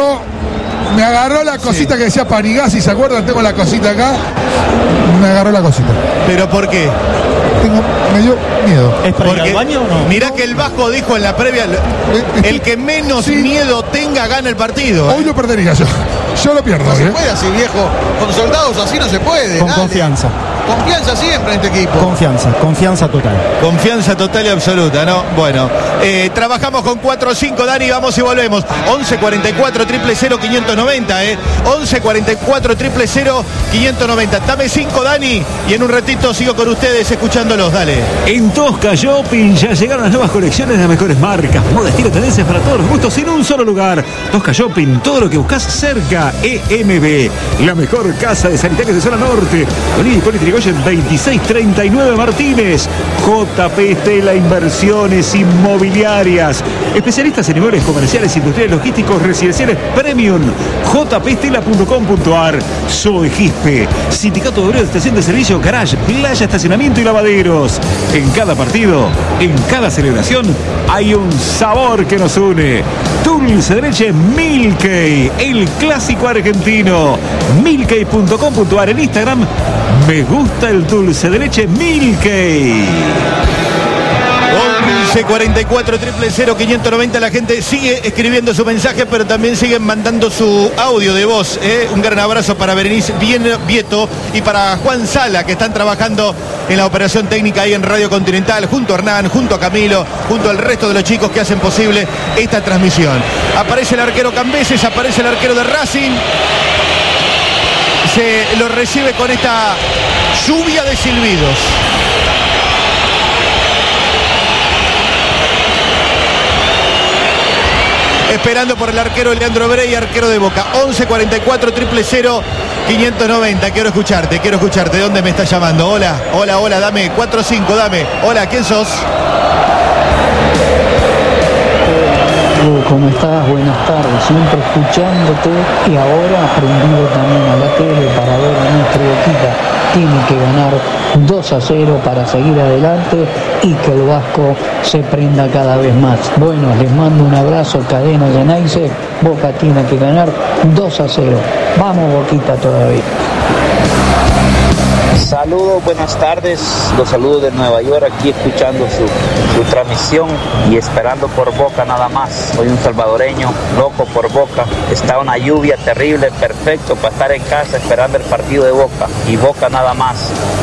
Me agarró la cosita que decía Panigasi, ¿se acuerdan? Tengo la cosita acá. Me agarró la cosita. ¿Pero por qué? Me dio miedo. ¿Es para ir al baño o no? Mirá que el Vasco dijo en la previa, el que menos miedo tenga gana el partido. Hoy lo perdería yo. Yo lo pierdo. No se puede así, viejo. Con soldados así no se puede. Con dale. confianza. Confianza siempre en este equipo. Confianza total. Confianza total y absoluta, ¿no? Bueno, trabajamos con 4 o 5, Dani, vamos y volvemos. 11 44 000 590, 11 44 000 590. Dame 5, Dani, y en un ratito sigo con ustedes escuchándolos, dale. En Tosca Shopping ya llegaron las nuevas colecciones de las mejores marcas, moda, estilo, tendencias para todos los gustos en un solo lugar. Tosca Shopping, todo lo que buscas cerca. EMB, la mejor casa de sanitarios de zona norte. Olivia y Poli Trigoyen 2639 Martínez. JP Estela Inversiones Inmobiliarias. Especialistas en inmuebles comerciales, industriales, logísticos, residenciales premium. jpestela.com.ar. Soy Gispe, Sindicato Obrero de Estación de Servicio, Garage, Playa, Estacionamiento y Lavaderos. En cada partido, en cada celebración, hay un sabor que nos une. Dulce de leche Milkey, el clásico argentino. Milkey.com.ar. En Instagram, me gusta el dulce de leche Milkey. 11 44 000 590. La gente sigue escribiendo su mensaje, pero también siguen mandando su audio de voz. Un gran abrazo para Berenice Vieto y para Juan Sala, que están trabajando en la operación técnica ahí en Radio Continental, junto a Hernán, junto a Camilo, junto al resto de los chicos que hacen posible esta transmisión. Aparece el arquero Cambeses, aparece el arquero de Racing. Se lo recibe con esta lluvia de silbidos. esperando por el arquero Leandro Brey, arquero de Boca. 11 44 000 590. Quiero escucharte. ¿De dónde me estás llamando? Hola, dame 45, dame. Hola, ¿quién sos? ¿Cómo estás? Buenas tardes, siempre escuchándote y ahora aprendido también a la tele para ver a nuestro Boquita. Tiene que ganar 2-0 para seguir adelante y que el Vasco se prenda cada vez más. Bueno, les mando un abrazo, Cadena Geneise. Boca tiene que ganar 2-0. Vamos Boquita todavía. Saludos, buenas tardes, los saludos de Nueva York, aquí escuchando su transmisión y esperando por Boca nada más. Soy un salvadoreño, loco por Boca, está una lluvia terrible, perfecto para estar en casa esperando el partido de Boca y Boca nada más.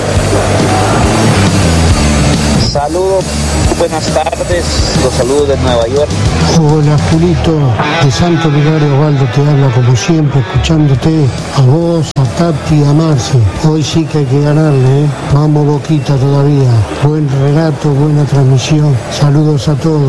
Saludos, buenas tardes, los saludos de Nueva York. Hola Julito, de Santo Vicario Osvaldo te habla como siempre, escuchándote a vos, a Tati, a Marce. Hoy sí que hay que ganarle, ¿eh? Vamos Boquita todavía. Buen relato, buena transmisión. Saludos a todos.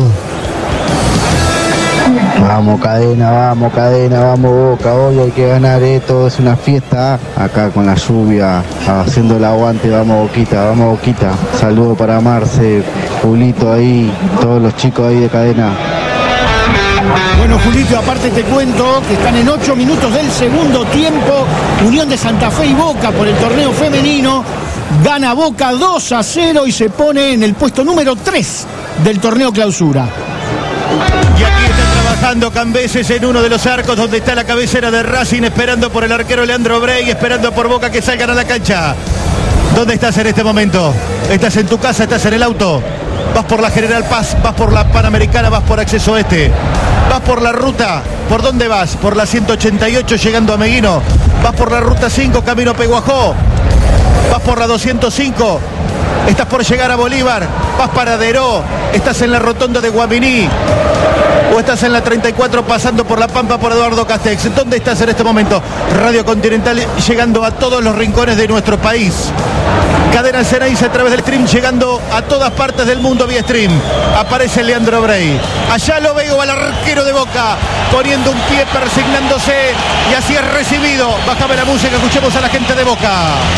Vamos cadena, vamos Boca, hoy hay que ganar, todo es una fiesta, acá con la lluvia, haciendo el aguante, vamos Boquita, saludo para Marce, Julito ahí, todos los chicos ahí de cadena. Bueno, Julito, aparte te cuento que están en 8 minutos del segundo tiempo, Unión de Santa Fe y Boca por el torneo femenino, gana Boca 2-0 y se pone en el puesto número 3 del torneo clausura. Y aquí está trabajando Cambeses en uno de los arcos donde está la cabecera de Racing, esperando por el arquero Leandro Brey, esperando por Boca que salgan a la cancha. ¿Dónde estás en este momento? ¿Estás en tu casa? ¿Estás en el auto? ¿Vas por la General Paz? ¿Vas por la Panamericana? ¿Vas por Acceso Oeste? ¿Vas por la ruta? ¿Por dónde vas? ¿Por la 188 llegando a Meguino? ¿Vas por la ruta 5 camino a Peguajó? ¿Vas por la 205? ¿Estás por llegar a Bolívar? ¿Vas para Deró? ¿Estás en la rotonda de Guaminí? ¿O estás en la 34 pasando por La Pampa por Eduardo Castex? ¿Dónde estás en este momento? Radio Continental llegando a todos los rincones de nuestro país. Cadena Geneise a través del stream llegando a todas partes del mundo vía stream. Aparece Leandro Brey. Allá lo veo al arquero de Boca poniendo un pie, persignándose y así es recibido. Bájame la música, escuchemos a la gente de Boca.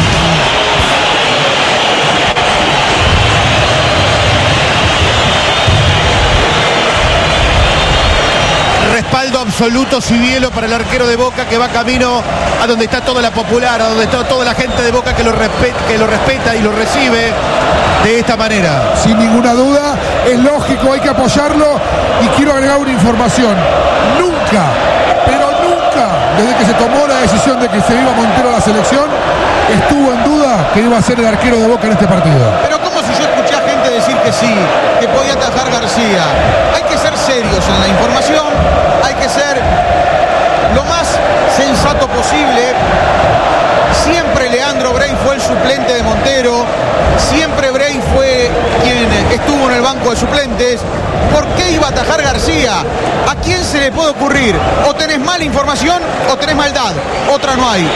Respaldo absoluto, Civielo, para el arquero de Boca que va camino a donde está toda la popular, a donde está toda la gente de Boca que lo respeta y lo recibe de esta manera. Sin ninguna duda, es lógico, hay que apoyarlo y quiero agregar una información. Nunca, desde que se tomó la decisión de que se iba Montero a la selección, estuvo en duda que iba a ser el arquero de Boca en este partido. Pero como si yo escuché a gente decir que sí, que podía atajar García. Hay que ser serios en la información, hay que ser lo más sensato posible. Siempre Leandro Brey fue el suplente de Montero, siempre Brey fue quien estuvo en el banco de suplentes. ¿Por qué iba a atajar García? ¿A quién se le puede ocurrir? O tenés mala información o tenés maldad, otra no hay.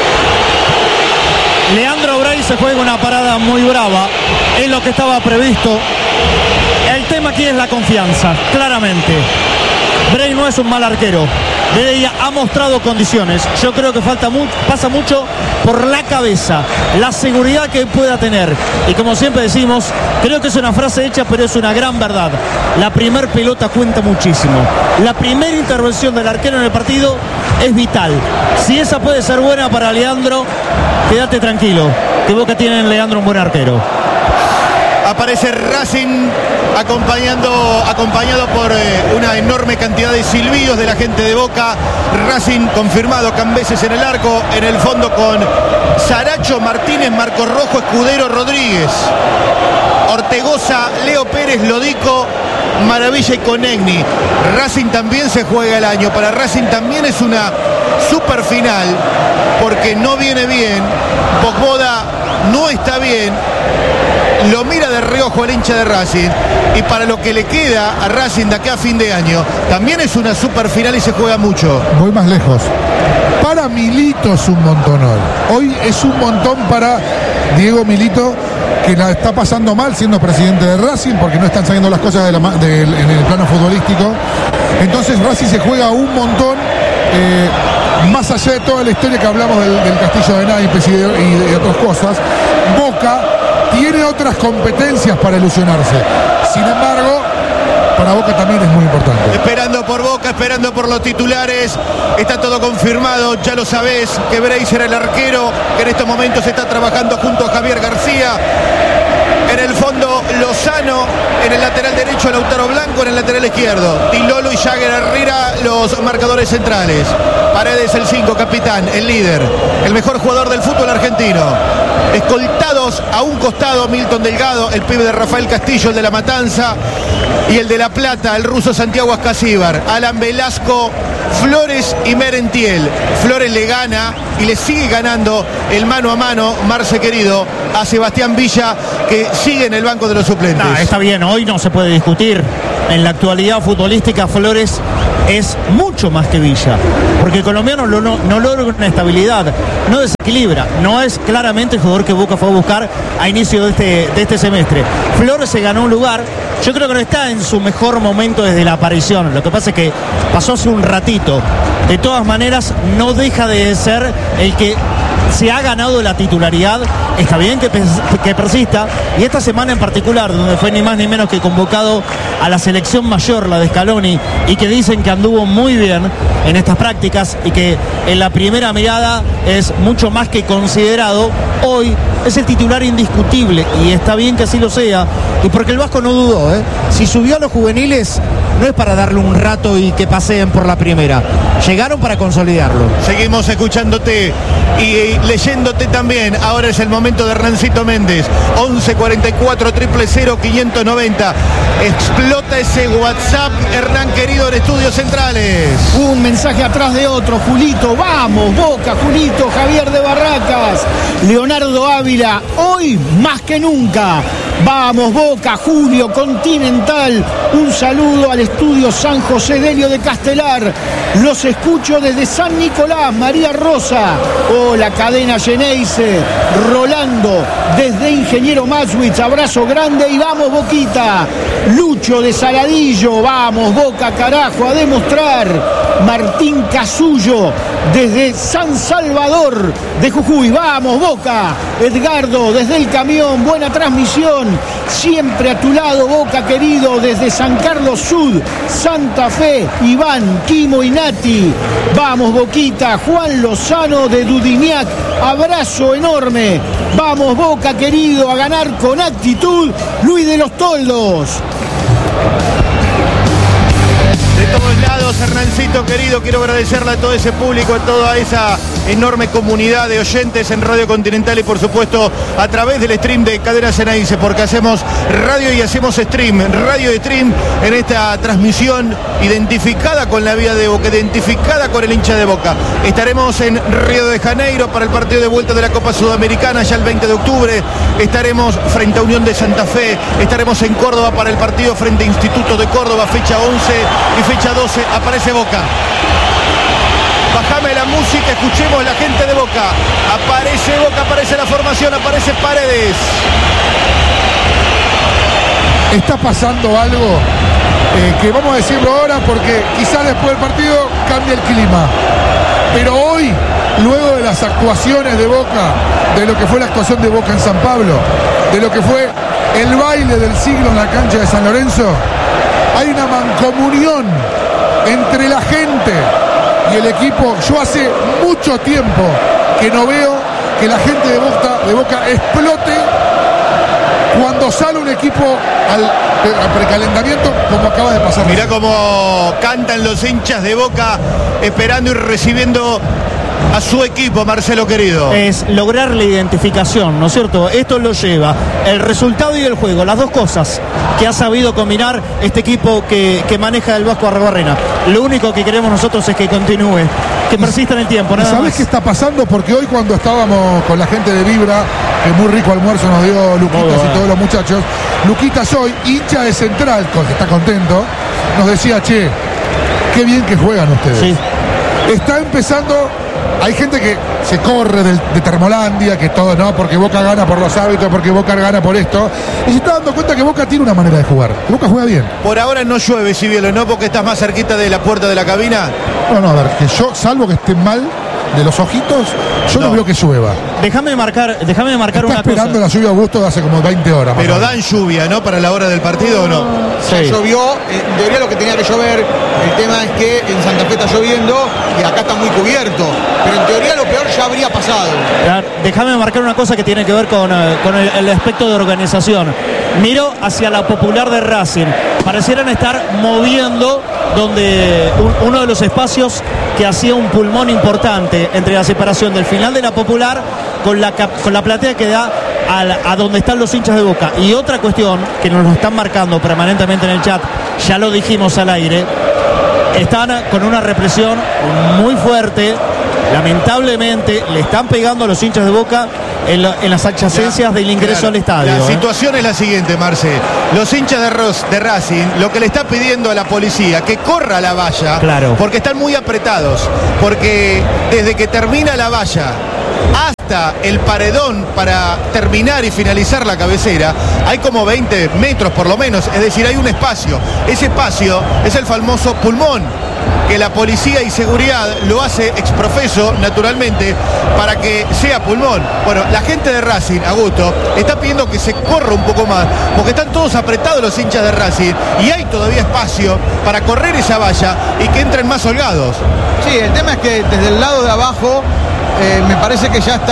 Leandro Brey se juega una parada muy brava, es lo que estaba previsto. El tema aquí es la confianza, claramente. Brey no es un mal arquero, Brey ha mostrado condiciones. Yo creo que pasa mucho por la cabeza, la seguridad que pueda tener. Y como siempre decimos, creo que es una frase hecha, pero es una gran verdad. La primer pelota cuenta muchísimo. La primera intervención del arquero en el partido es vital. Si esa puede ser buena para Leandro, quédate tranquilo, que Boca tiene en Leandro un buen arquero. Aparece Racing acompañado por una enorme cantidad de silbidos de la gente de Boca. Racing confirmado, Cambeses en el arco, en el fondo con Saracho, Martínez, Marcos Rojo, Escudero, Rodríguez, Ortegoza, Leo Pérez, Lodico, Maravilla y Conegni. Racing también se juega el año. Para Racing también es una super final porque no viene bien. Pogboda no está bien. Lo mira de reojo el hincha de Racing. Y para lo que le queda a Racing de acá a fin de año, también es una super final y se juega mucho. Voy más lejos. Para Milito es un montón hoy. Hoy es un montón para Diego Milito, que la está pasando mal siendo presidente de Racing, porque no están saliendo las cosas en el plano futbolístico. Entonces Racing se juega un montón, más allá de toda la historia que hablamos del castillo de naipes y de otras cosas. Boca tiene otras competencias para ilusionarse. Sin embargo, para Boca también es muy importante. Esperando por Boca, esperando por los titulares. Está todo confirmado, ya lo sabés, que Breis era el arquero, que en estos momentos está trabajando junto a Javier García. En el fondo, Lozano, en el lateral derecho, Lautaro Blanco, en el lateral izquierdo. Tilolo y Jagger Herrera, los marcadores centrales. Paredes, el 5, capitán, el líder, el mejor jugador del fútbol argentino. Escoltados a un costado, Milton Delgado, el pibe de Rafael Castillo, el de La Matanza, y el de La Plata, el ruso Santiago Ascasíbar. Alan Velasco, Flores y Merentiel. Flores le gana y le sigue ganando el mano a mano, Marce querido, a Sebastián Villa, que sigue en el banco de los suplentes. Está bien, hoy no se puede discutir. En la actualidad futbolística, Flores es mucho más que Villa, porque el colombiano no logra una estabilidad, no desequilibra, no es claramente el jugador que Boca fue a buscar a inicio de este semestre. Flores se ganó un lugar, yo creo que no está en su mejor momento desde la aparición, lo que pasa es que pasó hace un ratito. De todas maneras, no deja de ser el que se ha ganado la titularidad. Está bien que persista, y esta semana en particular, donde fue ni más ni menos que convocado a la selección mayor, la de Scaloni, y que dicen que anduvo muy bien en estas prácticas y que en la primera mirada es mucho más que considerado, hoy es el titular indiscutible, y está bien que así lo sea, y porque el Vasco no dudó, si subió a los juveniles no es para darle un rato y que paseen por la primera, llegaron para consolidarlo. Seguimos escuchándote y leyéndote también. Ahora es el momento de Hernancito Méndez. 1144 000 590. Explota ese WhatsApp, Hernán querido, en Estudios Centrales. Un mensaje atrás de otro. Julito, vamos, Boca, Julito, Javier de Barracas, Leonardo Ávila, hoy más que nunca. Vamos, Boca, Julio, Continental. Un saludo al Estudio San José Delio de Castelar. Los escucho desde San Nicolás, María Rosa. Hola, Cadena Geneise. Rolando, desde Ingeniero Maswitz. Abrazo grande y vamos, Boquita. Lucho de Saladillo. Vamos, Boca, carajo, a demostrar. Martín Casullo, desde San Salvador de Jujuy. Vamos, Boca. Edgardo, desde el camión. Buena transmisión. Siempre a tu lado, Boca querido, desde San Carlos Sud, Santa Fe, Iván, Quimo y Nati. Vamos, Boquita. Juan Lozano de Dudiniac, abrazo enorme. Vamos, Boca querido, a ganar con actitud. Luis de los Toldos. De todos lados, Hernancito querido, quiero agradecerle a todo ese público, a toda esa enorme comunidad de oyentes en Radio Continental y por supuesto a través del stream de Cadena Geneise, porque hacemos radio y hacemos stream, radio y stream en esta transmisión identificada con la vida de Boca, identificada con el hincha de Boca. Estaremos en Río de Janeiro para el partido de vuelta de la Copa Sudamericana ya el 20 de octubre, estaremos frente a Unión de Santa Fe, estaremos en Córdoba para el partido frente a Instituto de Córdoba, fecha 11 y fecha 12, aparece Boca. Bajame la música, escuchemos la gente de Boca. Aparece Boca, aparece la formación, aparece Paredes. Está pasando algo que vamos a decirlo ahora porque quizás después del partido cambie el clima. Pero hoy, luego de las actuaciones de Boca, de lo que fue la actuación de Boca en San Pablo, de lo que fue el baile del siglo en la cancha de San Lorenzo, hay una mancomunión entre la gente y el equipo. Yo hace mucho tiempo que no veo que la gente de Boca explote cuando sale un equipo al precalentamiento, como acaba de pasar. Mirá cómo cantan los hinchas de Boca esperando y recibiendo a su equipo, Marcelo querido. Es lograr la identificación, ¿no es cierto? Esto lo lleva el resultado y el juego, las dos cosas que ha sabido combinar este equipo que maneja el Vasco Arrobarrena. Lo único que queremos nosotros es que continúe, que persista en el tiempo, nada más. ¿Sabés qué está pasando? Porque hoy cuando estábamos con la gente de Vibra, que muy rico almuerzo nos dio Luquitas y todos los muchachos, Luquitas hoy, hincha de Central, que está contento, nos decía, che, qué bien que juegan ustedes. Sí. Está empezando hay gente que se corre de Termolandia, que todo, no, porque Boca gana por los hábitos, porque Boca gana por esto. Y se está dando cuenta que Boca tiene una manera de jugar. Boca juega bien. Por ahora no llueve, Cibielo, ¿no? Porque estás más cerquita de la puerta de la cabina. No, a ver, que yo, salvo que esté mal de los ojitos, yo no veo que llueva. Déjame marcar Está una cosa. esperando la lluvia Augusto de hace como 20 horas. Pero dan lluvia, ¿no? Para la hora del partido, ¿o no? Ya llovió, en teoría lo que tenía que llover, el tema es que en Santa Fe está lloviendo y acá está muy cubierto, pero en teoría lo peor ya habría pasado. Déjame marcar una cosa que tiene que ver con el aspecto de organización. Miro hacia la Popular de Racing, parecieran estar moviendo donde uno de los espacios que hacía un pulmón importante entre la separación del final de la Popular con la platea que da a donde están los hinchas de Boca. Y otra cuestión que nos lo están marcando permanentemente en el chat, ya lo dijimos al aire, están con una represión muy fuerte. Lamentablemente le están pegando a los hinchas de Boca en las adyacencias del ingreso al estadio. La situación es la siguiente, Marce. Los hinchas de Racing, lo que le está pidiendo a la policía, que corra la valla, porque están muy apretados, porque desde que termina la valla hasta el paredón para terminar y finalizar la cabecera, hay como 20 metros por lo menos, es decir, hay un espacio. Ese espacio es el famoso pulmón, que la policía y seguridad lo hace exprofeso, naturalmente, para que sea pulmón. Bueno, la gente de Racing, Augusto, está pidiendo que se corra un poco más, porque están todos apretados los hinchas de Racing, y hay todavía espacio para correr esa valla y que entren más holgados. Sí, el tema es que desde el lado de abajo me parece que ya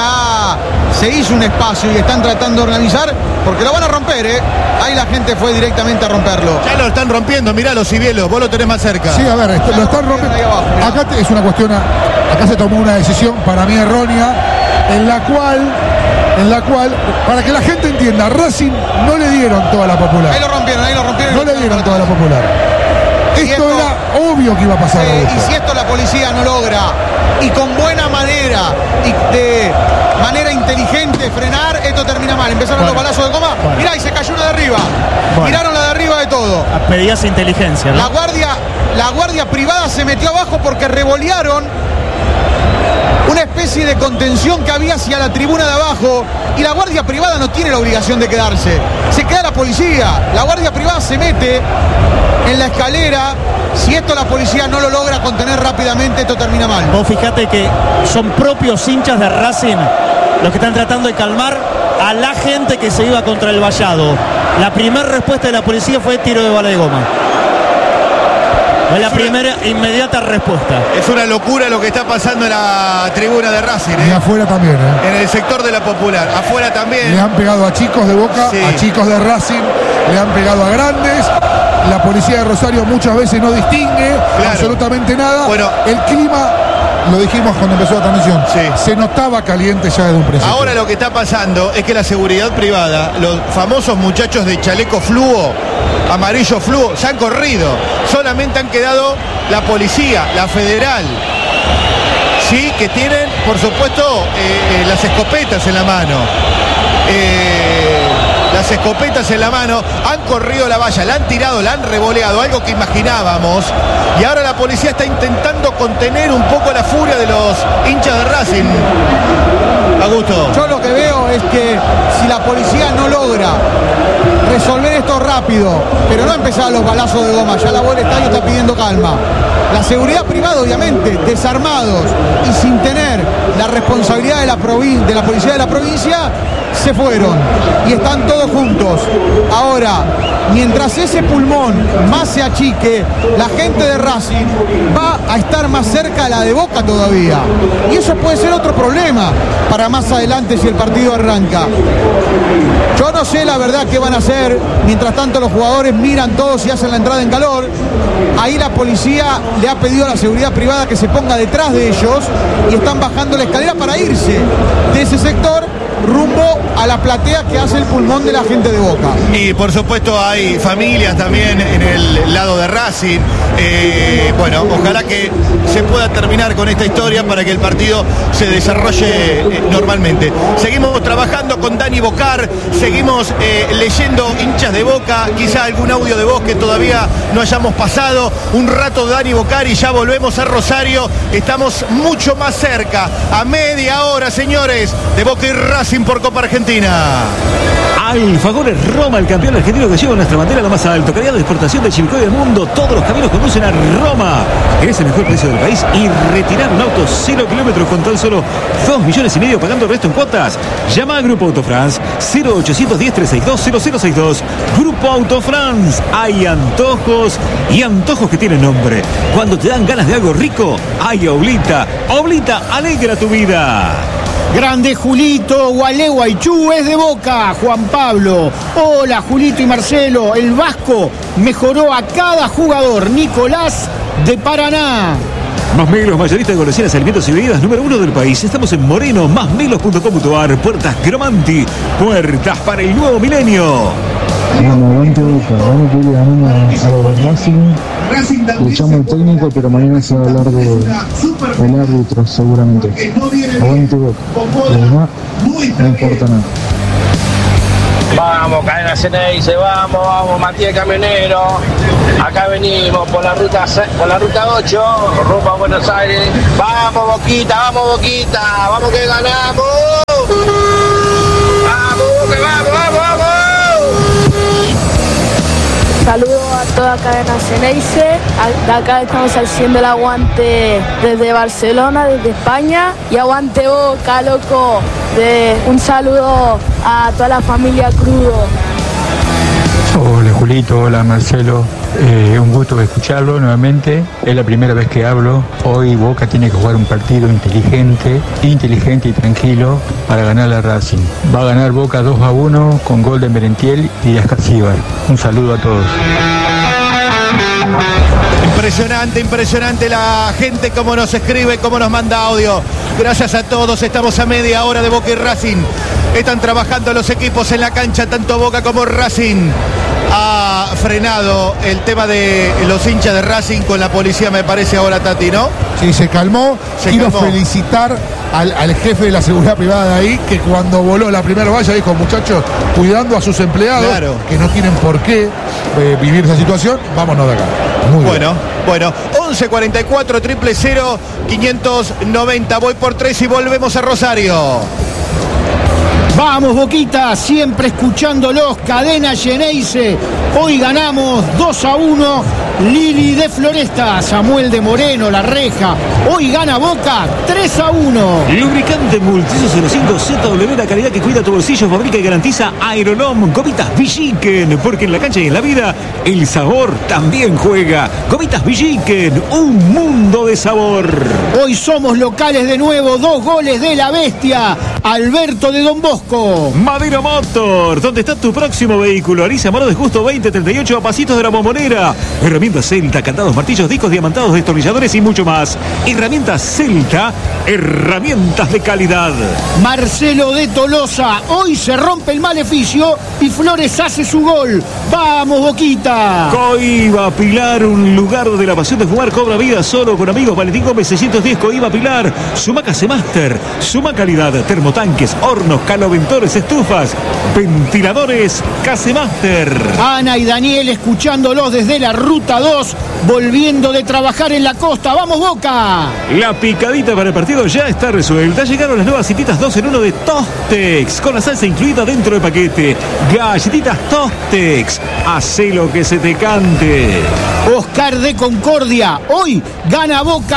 se hizo un espacio y están tratando de organizar, porque lo van a romper, ahí la gente fue directamente a romperlo. Ya lo están rompiendo, miralo, Cibielo, vos lo tenés más cerca. Sí, a ver, lo están rompiendo. Acá es una cuestión, acá se tomó una decisión para mí errónea, en la cual, para que la gente entienda, Racing no le dieron toda la Popular. Ahí lo rompieron. No le dieron toda la Popular. Esto era obvio que iba a pasar. Y si esto la policía no logra, y con buena manera, y de manera inteligente frenar, esto termina mal. Empezaron los balazos de goma. Mirá, y se cayó una de arriba. Tiraron la de arriba de todo. Pedías inteligencia, ¿no? La guardia privada se metió abajo porque revolearon una especie de contención que había hacia la tribuna de abajo, y la guardia privada no tiene la obligación de quedarse. Se queda la policía. La guardia privada se mete en la escalera. Si esto la policía no lo logra contener rápidamente, esto termina mal. Vos fijate que son propios hinchas de Racing los que están tratando de calmar a la gente que se iba contra el vallado. La primera respuesta de la policía fue tiro de bala de goma. Es la primera inmediata respuesta. Es una locura lo que está pasando en la tribuna de Racing. Y afuera también, En el sector de la Popular. Afuera también. Le han pegado a chicos de Boca, a chicos de Racing, le han pegado a grandes. La policía de Rosario muchas veces no distingue absolutamente nada. Bueno, el clima, lo dijimos cuando empezó la transmisión, se notaba caliente ya desde un principio. Ahora lo que está pasando es que la seguridad privada, los famosos muchachos de chaleco fluo, amarillo fluo, ya han corrido. Solamente han quedado la policía, la federal, sí, que tienen, por supuesto, las escopetas en la mano. Las escopetas en la mano, han corrido la valla, la han tirado, la han revoleado, algo que imaginábamos, y ahora la policía está intentando contener un poco la furia de los hinchas de Racing. Augusto. Yo lo que veo es que si la policía no logra resolver esto rápido, pero no empezar los balazos de goma, ya la voz del estadio está pidiendo calma. La seguridad privada, obviamente, desarmados y sin tener la responsabilidad de la policía de la provincia, se fueron y están todos juntos. Ahora, mientras ese pulmón más se achique, la gente de Racing va a estar más cerca a la de Boca todavía. Y eso puede ser otro problema para más adelante si el partido arranca. Yo no sé la verdad qué van a hacer. Mientras tanto los jugadores miran todos y hacen la entrada en calor. Ahí la policía le ha pedido a la seguridad privada que se ponga detrás de ellos y están bajando la escalera para irse de ese sector rumbo a la platea que hace el pulmón de la gente de Boca. Y por supuesto hay familias también en el lado de Racing. Bueno, ojalá que se pueda terminar con esta historia para que el partido se desarrolle normalmente. Seguimos trabajando con Dani Bocar, seguimos leyendo hinchas de Boca, quizá algún audio de voz que todavía no hayamos pasado, un rato de Dani Boccari, ya volvemos a Rosario, estamos mucho más cerca, a media hora, señores, de Boca y Racing por Copa Argentina. Alfagores Roma, el campeón argentino que lleva nuestra bandera a lo más alto. Calidad de exportación de Chivilcoy del mundo. Todos los caminos conducen a Roma. ¿Querés el mejor precio del país y retirar un auto 0 kilómetros con tan solo 2,5 millones pagando el resto en cuotas? Llama a Grupo Autofrance 0810-362-0062. Grupo Autofrance. Hay antojos y antojos que tienen nombre. Cuando te dan ganas de algo rico, hay Oblita. Oblita alegra tu vida. Grande Julito, Gualeguaychú es de Boca, Juan Pablo. Hola Julito y Marcelo, el Vasco mejoró a cada jugador. Nicolás de Paraná. Más Melos, mayorista de golosinas, alimentos y bebidas número 1 del país. Estamos en Moreno, másmelos.com.ar. Puertas Gromanti, puertas para el nuevo milenio. Bueno, aguante Boca, vamos a ir ganando a los Racing. Escuchamos el técnico, pero mañana se va a hablar del árbitro seguramente. Aguante Boca, lo demás no importa nada. Vamos, Cadena Ceneice, vamos, Matías Camionero. Acá venimos por la ruta 8, rumbo a Buenos Aires. Vamos Boquita, vamos que ganamos. Vamos. Saludos a toda Cadena Ceneice. De acá estamos haciendo el aguante desde Barcelona, desde España. Y aguante Boca, loco. Un saludo a toda la familia Crudo. Hola Julito, hola Marcelo. Un gusto escucharlo nuevamente. Es la primera vez que hablo. Hoy Boca tiene que jugar un partido inteligente y tranquilo para ganar a Racing. Va a ganar Boca 2-1 con gol de Merentiel y de Ascasíbar. Un saludo a todos. Impresionante la gente como nos escribe, como nos manda audio. Gracias a todos, estamos a media hora de Boca y Racing. Están trabajando los equipos en la cancha, tanto Boca como Racing. Ha frenado el tema de los hinchas de Racing con la policía, me parece ahora, Tati, ¿no? Sí, se calmó. Quiero felicitar al jefe de la seguridad privada de ahí, que cuando voló la primera valla dijo, muchachos, cuidando a sus empleados, claro, que no tienen por qué vivir esa situación, vámonos de acá. Muy bueno, 11 44 000 590. Voy por 3 y volvemos a Rosario. Vamos Boquita, siempre escuchándolos, Cadena Ceneice. Hoy ganamos 2-1. Lili de Floresta, Samuel de Moreno, La Reja. Hoy gana Boca 3-1. Lubricante Multiuso 05 ZW, la calidad que cuida tu bolsillo, fabrica y garantiza Aerolom. Gomitas Villiquen, porque en la cancha y en la vida el sabor también juega. Gomitas Villiquen, un mundo de sabor. Hoy somos locales de nuevo, 2 goles de la bestia. Alberto de Don Bosco. Madero Motor, donde está tu próximo vehículo. Alicia Moro de Justo 2038 a pasitos de la Bombonera. Herramientas Celta, candados, martillos, discos, diamantados, destornilladores y mucho más. Herramientas Celta, herramientas de calidad. Marcelo de Tolosa, hoy se rompe el maleficio y Flores hace su gol. ¡Vamos, Boquita! Coiba Pilar, un lugar donde la pasión de jugar cobra vida, solo con amigos. Valentín Gómez 610, Coiba Pilar. Sumaca Semaster, suma calidad, termotanques, hornos, caloventores, estufas, ventiladores, Casemaster. Ana y Daniel escuchándolos desde la Ruta 2, volviendo de trabajar en la costa. ¡Vamos, Boca! La picadita para el partido ya está resuelta. Llegaron las nuevas cititas 2 en 1 de Tostex, con la salsa incluida dentro del paquete. Galletitas Tostex, hacé lo que se te cante. Oscar de Concordia, hoy gana Boca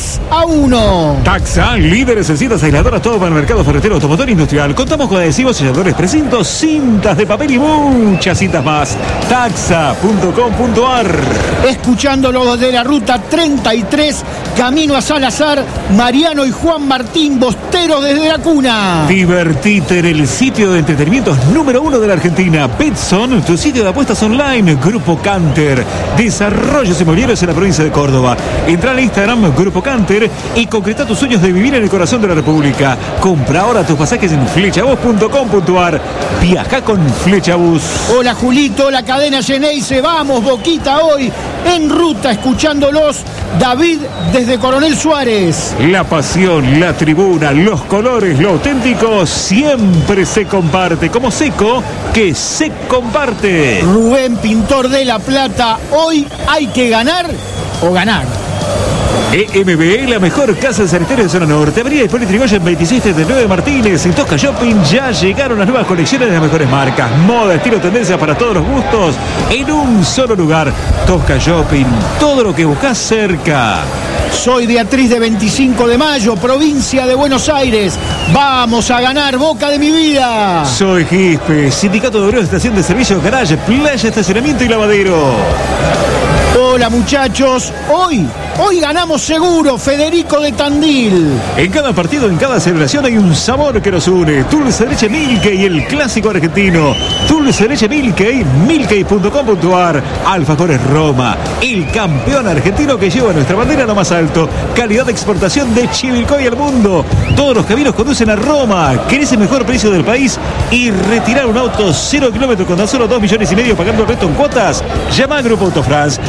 3-1. Taxa, líderes en cintas aisladoras, todo para el mercado ferretero, automotor e industrial. Contamos con adhesivos, selladores, precintos, cintas de papel y muchas cintas más. Taxa.com.ar. Escuchándolo desde la ruta 33, camino a Salazar, Mariano y Juan Martín, bosteros desde la cuna. Divertite en el sitio de entretenimientos número 1 de la Argentina. Betson, tu sitio de apuestas online. Grupo Canter, desarrollos inmobiliarios en la provincia de Córdoba. Entra al Instagram Grupo Canter y concreta tus sueños de vivir en el corazón de la República. Compra ahora tus pasajes en flechabus.com.ar. Viaja con Flechabus. Hola Julito, la Cadena Ceneice. Vamos, Boquita, hoy en ruta, escuchándolos David desde Coronel Suárez. La pasión, la tribuna, los colores, lo auténtico siempre se comparte. Como Seco, que se comparte. Rubén, pintor de La Plata. Hoy hay que ganar o ganar. EMB, la mejor casa sanitaria de zona norte. Avenida Hipólito Yrigoyen 2639 Martínez. En Tosca Shopping ya llegaron las nuevas colecciones de las mejores marcas. Moda, estilo, tendencia para todos los gustos en un solo lugar. Tosca Shopping, todo lo que buscas cerca. Soy Beatriz de 25 de Mayo, provincia de Buenos Aires. Vamos a ganar, Boca de mi vida. Soy Gispe, Sindicato de Obreros de Estación de Servicio, Garage, Playa, Estacionamiento y Lavadero. Hola muchachos, hoy ganamos seguro, Federico de Tandil. En cada partido, en cada celebración hay un sabor que nos une. Dulce de leche Milkey, el clásico argentino. Dulce de leche Milkey, milkey.com.ar. Alfajores Roma, el campeón argentino que lleva nuestra bandera a lo más alto. Calidad de exportación de Chivilcoy al mundo. Todos los caminos conducen a Roma. ¿Querés el mejor precio del país y retirar un auto 0 kilómetros con tan solo 2,5 millones pagando el resto en cuotas? Llama a Grupo Autofrance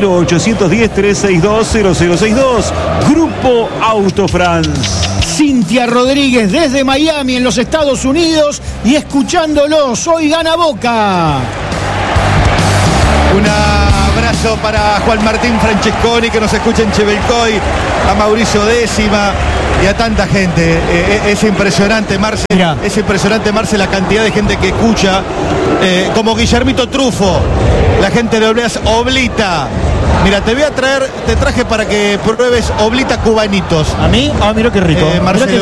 0810-362-0062. Grupo Autofrance. Cintia Rodríguez desde Miami en los Estados Unidos y escuchándolos, hoy gana Boca. Un abrazo para Juan Martín Francesconi que nos escucha en Chivilcoy, a Mauricio Décima y a tanta gente. Es impresionante, Marce. Es impresionante, Marce, la cantidad de gente que escucha. Como Guillermito Trufo, la gente de Obleas Oblita. Mira, te traje para que pruebes Oblita cubanitos. ¿A mí? Ah, mira qué rico. Marcelo.